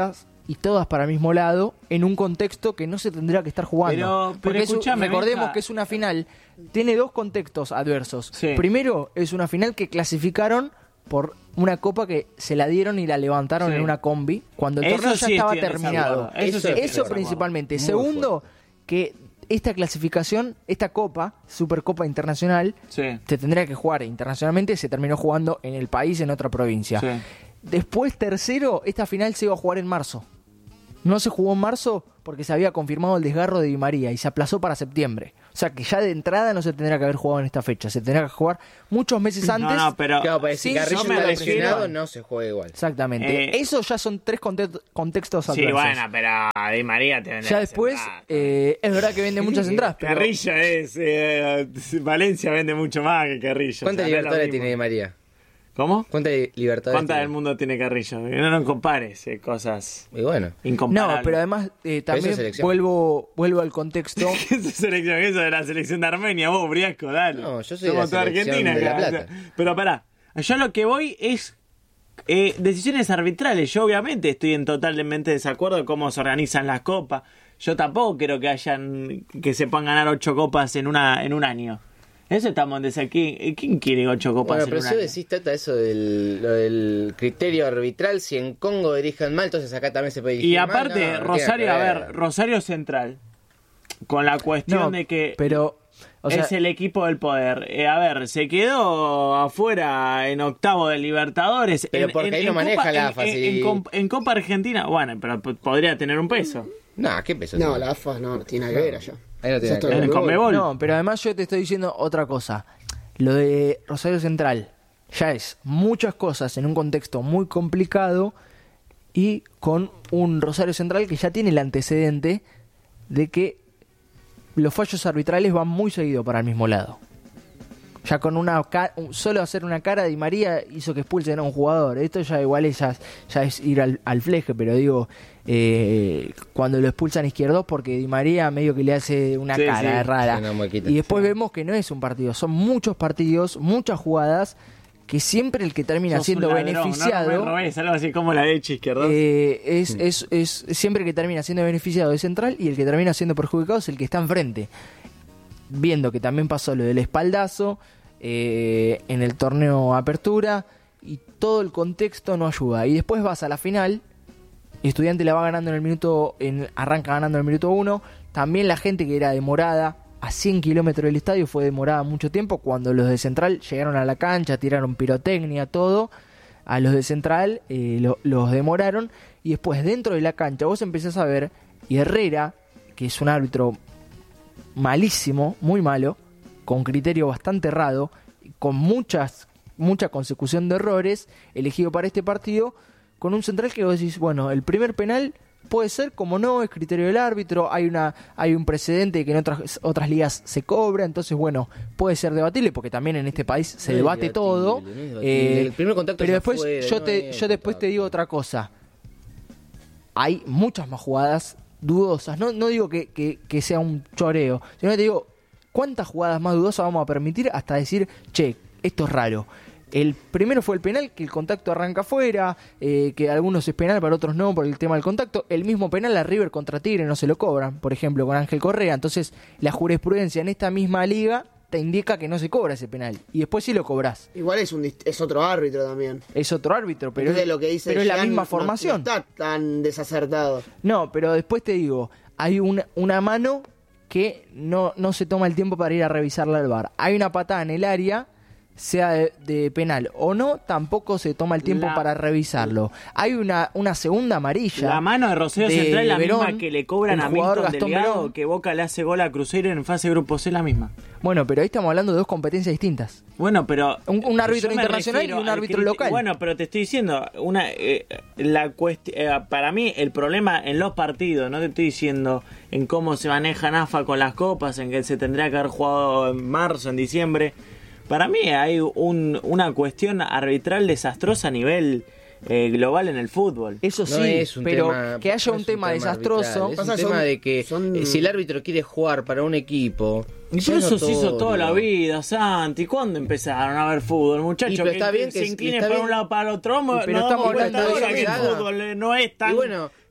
y todas para el mismo lado en un contexto que no se tendría que estar jugando. Pero, pero Porque escuchame, es, recordemos Benja. que es una final, tiene dos contextos adversos. Sí. Primero, es una final que clasificaron por una copa que se la dieron y la levantaron Sí. en una combi cuando el Eso torneo ya sí estaba estoy en terminado. desacuerdo. Eso Eso, sí estoy en eso desacuerdo. principalmente. Muy Segundo, que esta clasificación, esta copa, Supercopa Internacional, Sí. se tendría que jugar internacionalmente, se terminó jugando en el país, en otra provincia. Sí. Después, tercero, esta final se iba a jugar en marzo. No se jugó en marzo porque se había confirmado el desgarro de Di María y se aplazó para septiembre. O sea que ya de entrada no se tendría que haber jugado en esta fecha. Se tendría que jugar muchos meses antes. No, no, pero... Claro, pues si Sí, Carrillo yo me está refiero- lesionado, no se juega igual. Exactamente. Eh, Eso ya son tres conte- contextos Sí, adversos. bueno, pero Di María te vende Ya las después, entradas. eh, es verdad que vende muchas entradas, pero Carrillo es... eh, Valencia vende mucho más que Carrillo. ¿Cuántas o sea, no es lo libertades mismo. tiene Di María? ¿Cómo? ¿Cuántas libertades ¿Cuántas tiene? del mundo tiene Carrillo? Que no nos compares eh, cosas Y bueno, incomparables. no, pero además eh, Pero eso es también selección. vuelvo vuelvo al contexto. ¿Qué es selección? Eso de la selección de Armenia, vos, Briasco, dale. No, yo soy de Somos la toda selección Argentina de La acá, Plata. o sea, pero pará, yo lo que voy es eh, decisiones arbitrales. Yo obviamente estoy en totalmente desacuerdo de cómo se organizan las copas. Yo tampoco creo que hayan que se puedan ganar ocho copas en una en un año. Eso estamos en desacuerdo. ¿Quién, ¿Quién quiere ocho copas bueno, en pero un si año? vos decís, Tata, eso del, lo del criterio arbitral, si en Congo dirigen mal, entonces acá también se puede dirigir Y mal. aparte, No, no Rosario, tiene a que ver, Rosario Central, con la cuestión No, de que pero o sea, es el equipo del poder. Eh, a ver, se quedó afuera en octavo de Libertadores. Pero en, porque en- ahí en no maneja Copa- la en- AFA, En, si- en Com- en Copa Argentina, bueno, pero p- podría tener un peso. No, ¿qué peso? No, tiene? la A F A no, no tiene nada que ver allá. Ahí no tiene Eso nada está que En ver. el Conmebol. Conmebol. no, pero además yo te estoy diciendo otra cosa. Lo de Rosario Central ya es muchas cosas en un contexto muy complicado y con un Rosario Central que ya tiene el antecedente de que los fallos arbitrales van muy seguido para el mismo lado. Ya con una ca- solo hacer una cara de Di María hizo que expulsen a un jugador. Esto ya igual es, ya, ya es ir al, al fleje, pero digo, eh, cuando lo expulsan a Izquierdos porque Di María medio que le hace una Sí, cara sí. rara. Una muequita. Y después vemos que no es un partido, son muchos partidos, muchas jugadas, que siempre el que termina Sos siendo un ladrón, beneficiado... No me robés, algo así como la de Izquierdos. Eh, es, es, es siempre el que termina siendo beneficiado de Central y el que termina siendo perjudicado es el que está enfrente. Viendo que también pasó lo del espaldazo eh, en el torneo Apertura y todo el contexto no ayuda. Y después vas a la final y Estudiante la va ganando en el minuto, en, arranca ganando en el minuto uno. También la gente que era demorada a cien kilómetros del estadio fue demorada mucho tiempo. Cuando los de Central llegaron a la cancha, tiraron pirotecnia, todo. A los de Central eh, lo- los demoraron. Y después dentro de la cancha vos empezás a ver, y Herrera, que es un árbitro malísimo, muy malo, con criterio bastante errado, con muchas mucha consecución de errores, elegido para este partido, con un Central que vos decís, bueno, el primer penal puede ser, como no, es criterio del árbitro, hay una hay un precedente que en otras otras ligas se cobra, entonces bueno, puede ser debatible, porque también en este país se No es debate debatible, todo, no es debatible. eh, El primer contacto pero ya después fue, yo no te es yo después te contacto. digo otra cosa, hay muchas más jugadas dudosas, no, no digo que, que, que sea un choreo, sino que te digo, ¿cuántas jugadas más dudosas vamos a permitir hasta decir, che, esto es raro? El primero fue el penal, que el contacto arranca afuera, eh, que algunos es penal, para otros no, por el tema del contacto. El mismo penal a River contra Tigre no se lo cobran, por ejemplo, con Ángel Correa. Entonces, la jurisprudencia en esta misma liga te indica que no se cobra ese penal. Y después sí lo cobras. Igual es un dist- es otro árbitro también. Es otro árbitro, pero, Entonces, lo que dice pero es la Jean misma no- formación. No está tan desacertado. No, pero después te digo, hay una, una mano que no, no se toma el tiempo para ir a revisarla al V A R. Hay una patada en el área, sea de, de penal o no, tampoco se toma el tiempo La- para revisarlo. Hay una, una segunda amarilla. La mano de Rosario de Central es la Verón, misma que le cobran el a jugador Milton Gastón Delgado, Verón. que Boca le hace gol a Cruzeiro en fase de grupo C, la misma. Bueno, pero ahí estamos hablando de dos competencias distintas. Bueno, pero... Un- un árbitro yo me internacional refiero y un al árbitro criterio- local. Bueno, pero te estoy diciendo, una eh, la cuest- eh, para mí el problema en los partidos, no te estoy diciendo en cómo se maneja AFA con las copas, en que se tendría que haber jugado en marzo, en diciembre. Para mí hay un, una cuestión arbitral desastrosa a nivel eh, global en el fútbol. Eso No sí, es un pero tema- que haya no un es tema desastroso. arbitral, Es un Pasa, tema son- de que son- eh, si el árbitro quiere jugar para un equipo... Y pero es eso se hizo notorio. toda la vida, Santi. ¿Cuándo empezaron a ver fútbol, muchachos? Y pero está que bien que se es- inclinen está para bien. un lado para el otro. No, Y pero nos estamos damos cuenta hablando de ahora que el eso mismo. fútbol eh, no es tan... Y bueno,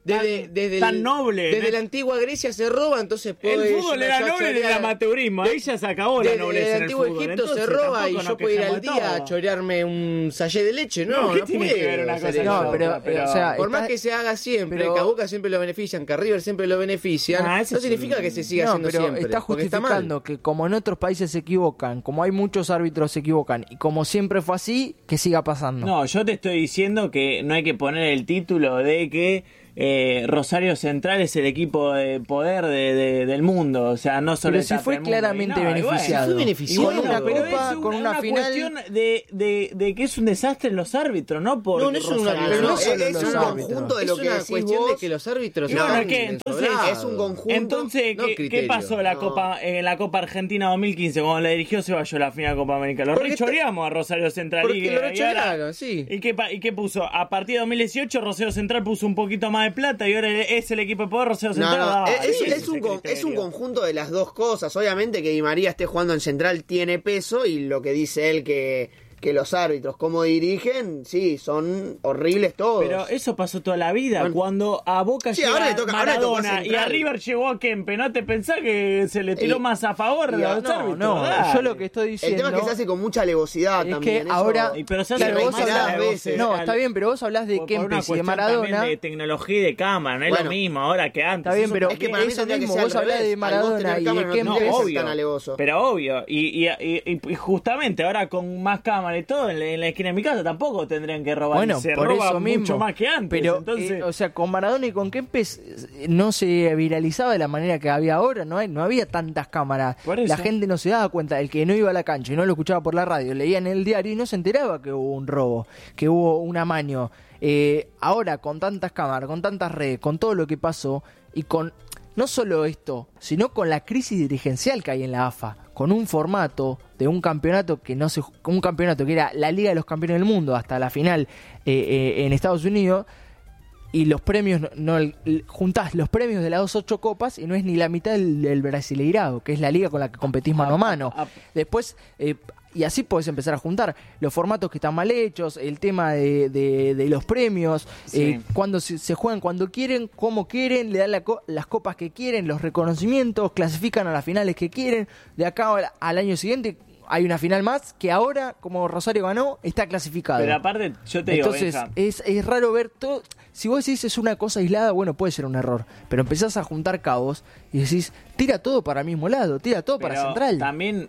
desde, tan, desde tan el, noble. Desde ¿no? la antigua Grecia se roba, entonces puedo el fútbol era noble en el amateurismo, ahí ya se acabó la nobleza. Desde el en antiguo el fútbol. Egipto Entonces, se roba y yo puedo ir al día todo. a chorearme un sallé de leche, no, no, ¿qué no tiene puede que ver una cosa no, pero, pero, o sea, por está, más que se haga siempre, pero, que a Boca siempre lo benefician, que a River siempre lo benefician, ah, no significa un... que se siga no, haciendo pero siempre. Está justificando está que como en otros países se equivocan, como hay muchos árbitros se equivocan, y como siempre fue así, que siga pasando. No, yo te estoy diciendo que no hay que poner el título de que eh, Rosario Central es el equipo de poder de, de, del mundo, o sea, no solo pero si fue claramente no, beneficiado, bueno, fue beneficiado con una pero copa, es un, con una, una final cuestión de, de, de que es un desastre en los árbitros, no por no, no es un, Rosario, pero no, no, solo es, los es un árbitros. conjunto de lo es que una decís cuestión vos, de que los árbitros y bueno, están ¿qué? Entonces es un conjunto. Entonces, no ¿qué, ¿qué pasó la no. Copa, en la Copa Argentina dos mil quince cuando la dirigió Ceballos la final de Copa América? Lo rechoreamos a Rosario Central. Porque y, lo y ahora, rechorearon, sí. ¿y qué, ¿Y qué puso? A partir de dos mil dieciocho Rosario Central puso un poquito más de plata y ahora es el equipo de poder Rosario No, Central. no, Ah, es, sí, es, un, con, es un conjunto de las dos cosas. Obviamente que Di María esté jugando en Central tiene peso y lo que dice él que, que los árbitros, cómo dirigen, sí, son horribles todos. Pero eso pasó toda la vida. Bueno, cuando a Boca sí, llegó ahora le toca, ahora le tocó a Maradona y Central. a River llegó a Kempe, ¿no te pensás que se le tiró Y- más a favor de y a- los no, árbitros? no, Dale. yo lo que estoy el diciendo tema es que se hace con mucha alevosidad es también. que eso- Y ahora- pero se hace Claro, vos reiteradas hablás- veces. no, Al- está bien, pero vos hablás de por- por una Kempes y de cuestión Maradona. también de tecnología y de cámara, no es Bueno, lo mismo ahora que antes. Está bien, Eso pero es que para mí eso tendría que mismo, ser vos al hablás revés. de Al vos Maradona tener y cámara de no Kempes. tenés que ser obvio. tan alevoso. Pero obvio, y, y, y, y justamente ahora con más cámara y todo, en la, en la esquina de mi casa tampoco tendrían que robar. Bueno, se por roba eso mismo. mucho más que antes. Pero, entonces, eh, o sea, con Maradona y con Kempes eh, no se viralizaba de la manera que había ahora, no hay, no había tantas cámaras. Por eso. La gente no se daba cuenta, el que no iba a la cancha y no lo escuchaba por la radio, leía en el diario y no se enteraba que hubo un robo, que hubo un amaño. Eh, ahora, con tantas cámaras, con tantas redes, con todo lo que pasó y con no solo esto, sino con la crisis dirigencial que hay en la A F A, con un formato de un campeonato que no se, un campeonato que era la Liga de los Campeones del Mundo hasta la final eh, eh, en Estados Unidos, y los premios, no, no el- el- juntás los premios de las dos ocho copas y no es ni la mitad del, del Brasileirado, que es la liga con la que competís mano a mano. a- Después, eh, y así podés empezar a juntar los formatos que están mal hechos, el tema de, de, de los premios, Sí. eh, cuando se, se juegan cuando quieren, como quieren, le dan la co- las copas que quieren, los reconocimientos, clasifican a las finales que quieren, de acá al, al año siguiente hay una final más que ahora, como Rosario ganó, está clasificado. pero aparte, yo te digo, Entonces, Benja, es, es raro ver todo. Si vos decís es una cosa aislada, bueno, puede ser un error. Pero empezás a juntar cabos y decís, tira todo para el mismo lado, tira todo para pero Central. También,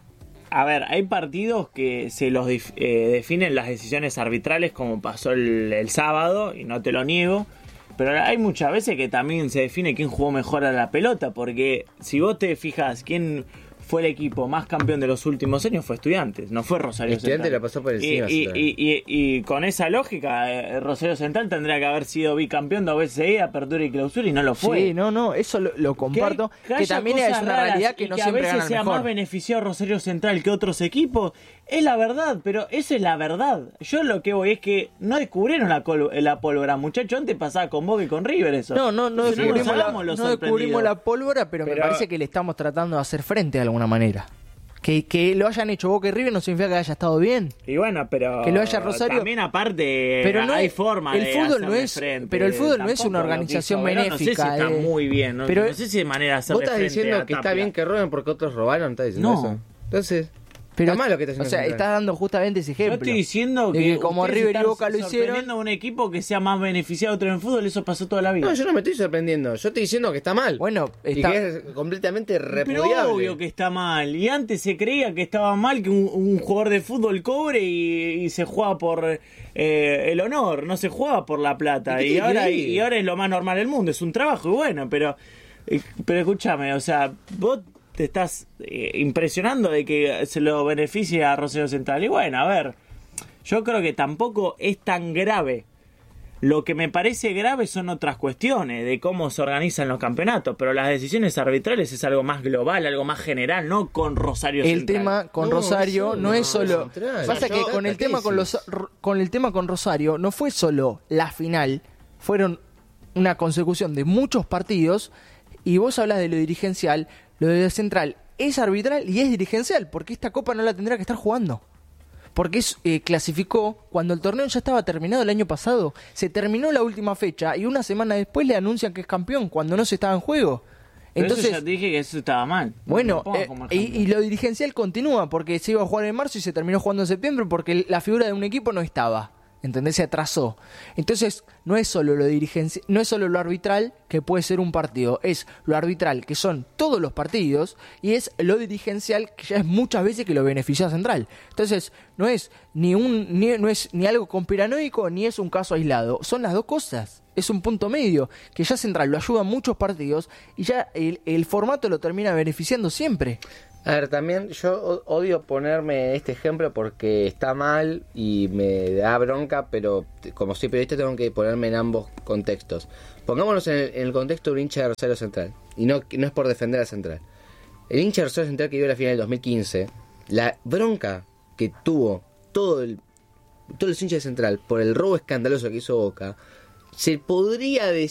a ver, hay partidos que se los dif- eh, definen las decisiones arbitrales, como pasó el, el sábado, y no te lo niego. Pero hay muchas veces que también se define quién jugó mejor a la pelota, porque si vos te fijas quién fue el equipo más campeón de los últimos años, fue Estudiantes, no fue Rosario Estudiantes Central. la pasó por Y, encima, y, Central. y, y- y con esa lógica, eh, Rosario Central tendría que haber sido bicampeón dos veces seguidas, apertura y clausura, y no lo fue. Sí, no, no, eso lo, lo comparto. Que, Que, hay- que haya también es cosas una raras realidad que y no que a siempre veces gana el sea mejor. más beneficiado Rosario Central que otros equipos. Es la verdad, pero eso es la verdad. Yo lo que voy es que no descubrieron la, col- la pólvora, muchachos. Antes pasaba con Boca y con River eso. No, no, no Entonces, descubrimos, nos la, hagamos los no descubrimos sorprendidos. la pólvora, pero, Pero- me parece que le estamos tratando de hacer frente de alguna manera. Que, que lo hayan hecho Boca y River no significa que haya estado bien. Y bueno, pero Que lo haya Rosario. también aparte Pero no hay es- forma el de fútbol no hacerle es- frente. pero el fútbol no es Tampoco una lo que organización hizo Verón, No sé si benéfica, está eh. muy bien. No, Pero- no sé si hay manera de hacerle ¿Vos estás frente diciendo a que está Tapia. bien que roben porque otros robaron? ¿Estás diciendo No. eso? Entonces, Pero, está mal lo que está haciendo o sea, Central. estás dando justamente ese Yo ejemplo. estoy diciendo de que, que como ustedes River y están Boca lo hicieron. sorprendiendo a un equipo que sea más beneficiado otro en fútbol, eso pasó toda la vida. No, yo no me estoy sorprendiendo. Yo estoy diciendo que está mal. Bueno, y está- que es completamente Pero repudiable. obvio que está mal. Y antes se creía que estaba mal que un, un jugador de fútbol cobre y, y se juega por eh, el honor, no se juega por la plata. ¿Y qué Y, tiene que ahora, ver? y ahora es lo más normal del mundo, es un trabajo y bueno, pero, eh, pero escúchame, o sea, vos te estás eh, impresionando de que se lo beneficie a Rosario Central. Y bueno, a ver, yo creo que tampoco es tan grave. Lo que me parece grave son otras cuestiones de cómo se organizan los campeonatos, pero las decisiones arbitrales es algo más global, algo más general, no con Rosario el Central. tema con No, Rosario eso no no, es solo Central. pasa Yo- que con el tema con los con el tema con Rosario no fue solo la final, fueron una consecución de muchos partidos y vos hablas de lo dirigencial, lo de Central es arbitral y es dirigencial, porque esta copa no la tendrá que estar jugando. porque es, eh, clasificó cuando el torneo ya estaba terminado el año pasado. Se terminó la última fecha y una semana después le anuncian que es campeón cuando no se estaba en juego. Entonces, eso ya dije que eso estaba mal. Bueno, no eh, y, y lo dirigencial continúa porque se iba a jugar en marzo y se terminó jugando en septiembre porque la figura de un equipo no estaba. ¿Entendés? Se atrasó. Entonces, no es solo lo dirigencia, no es solo lo arbitral que puede ser un partido, es lo arbitral que son todos los partidos y es lo dirigencial que ya es muchas veces que lo beneficia a Central. Entonces, no es ni un ni, no es ni algo conspiranoico ni es un caso aislado, son las dos cosas. Es un punto medio que ya Central lo ayuda a muchos partidos y ya el, el formato lo termina beneficiando siempre. A ver, también yo odio ponerme este ejemplo porque está mal y me da bronca, pero como soy periodista tengo que ponerme en ambos contextos. Pongámonos en el, en el contexto de un hincha de Rosario Central, y no, no es por defender a Central. El hincha de Rosario Central que vio la final del dos mil quince, la bronca que tuvo todo el, todos los hinchas de Central por el robo escandaloso que hizo Boca, se podría decir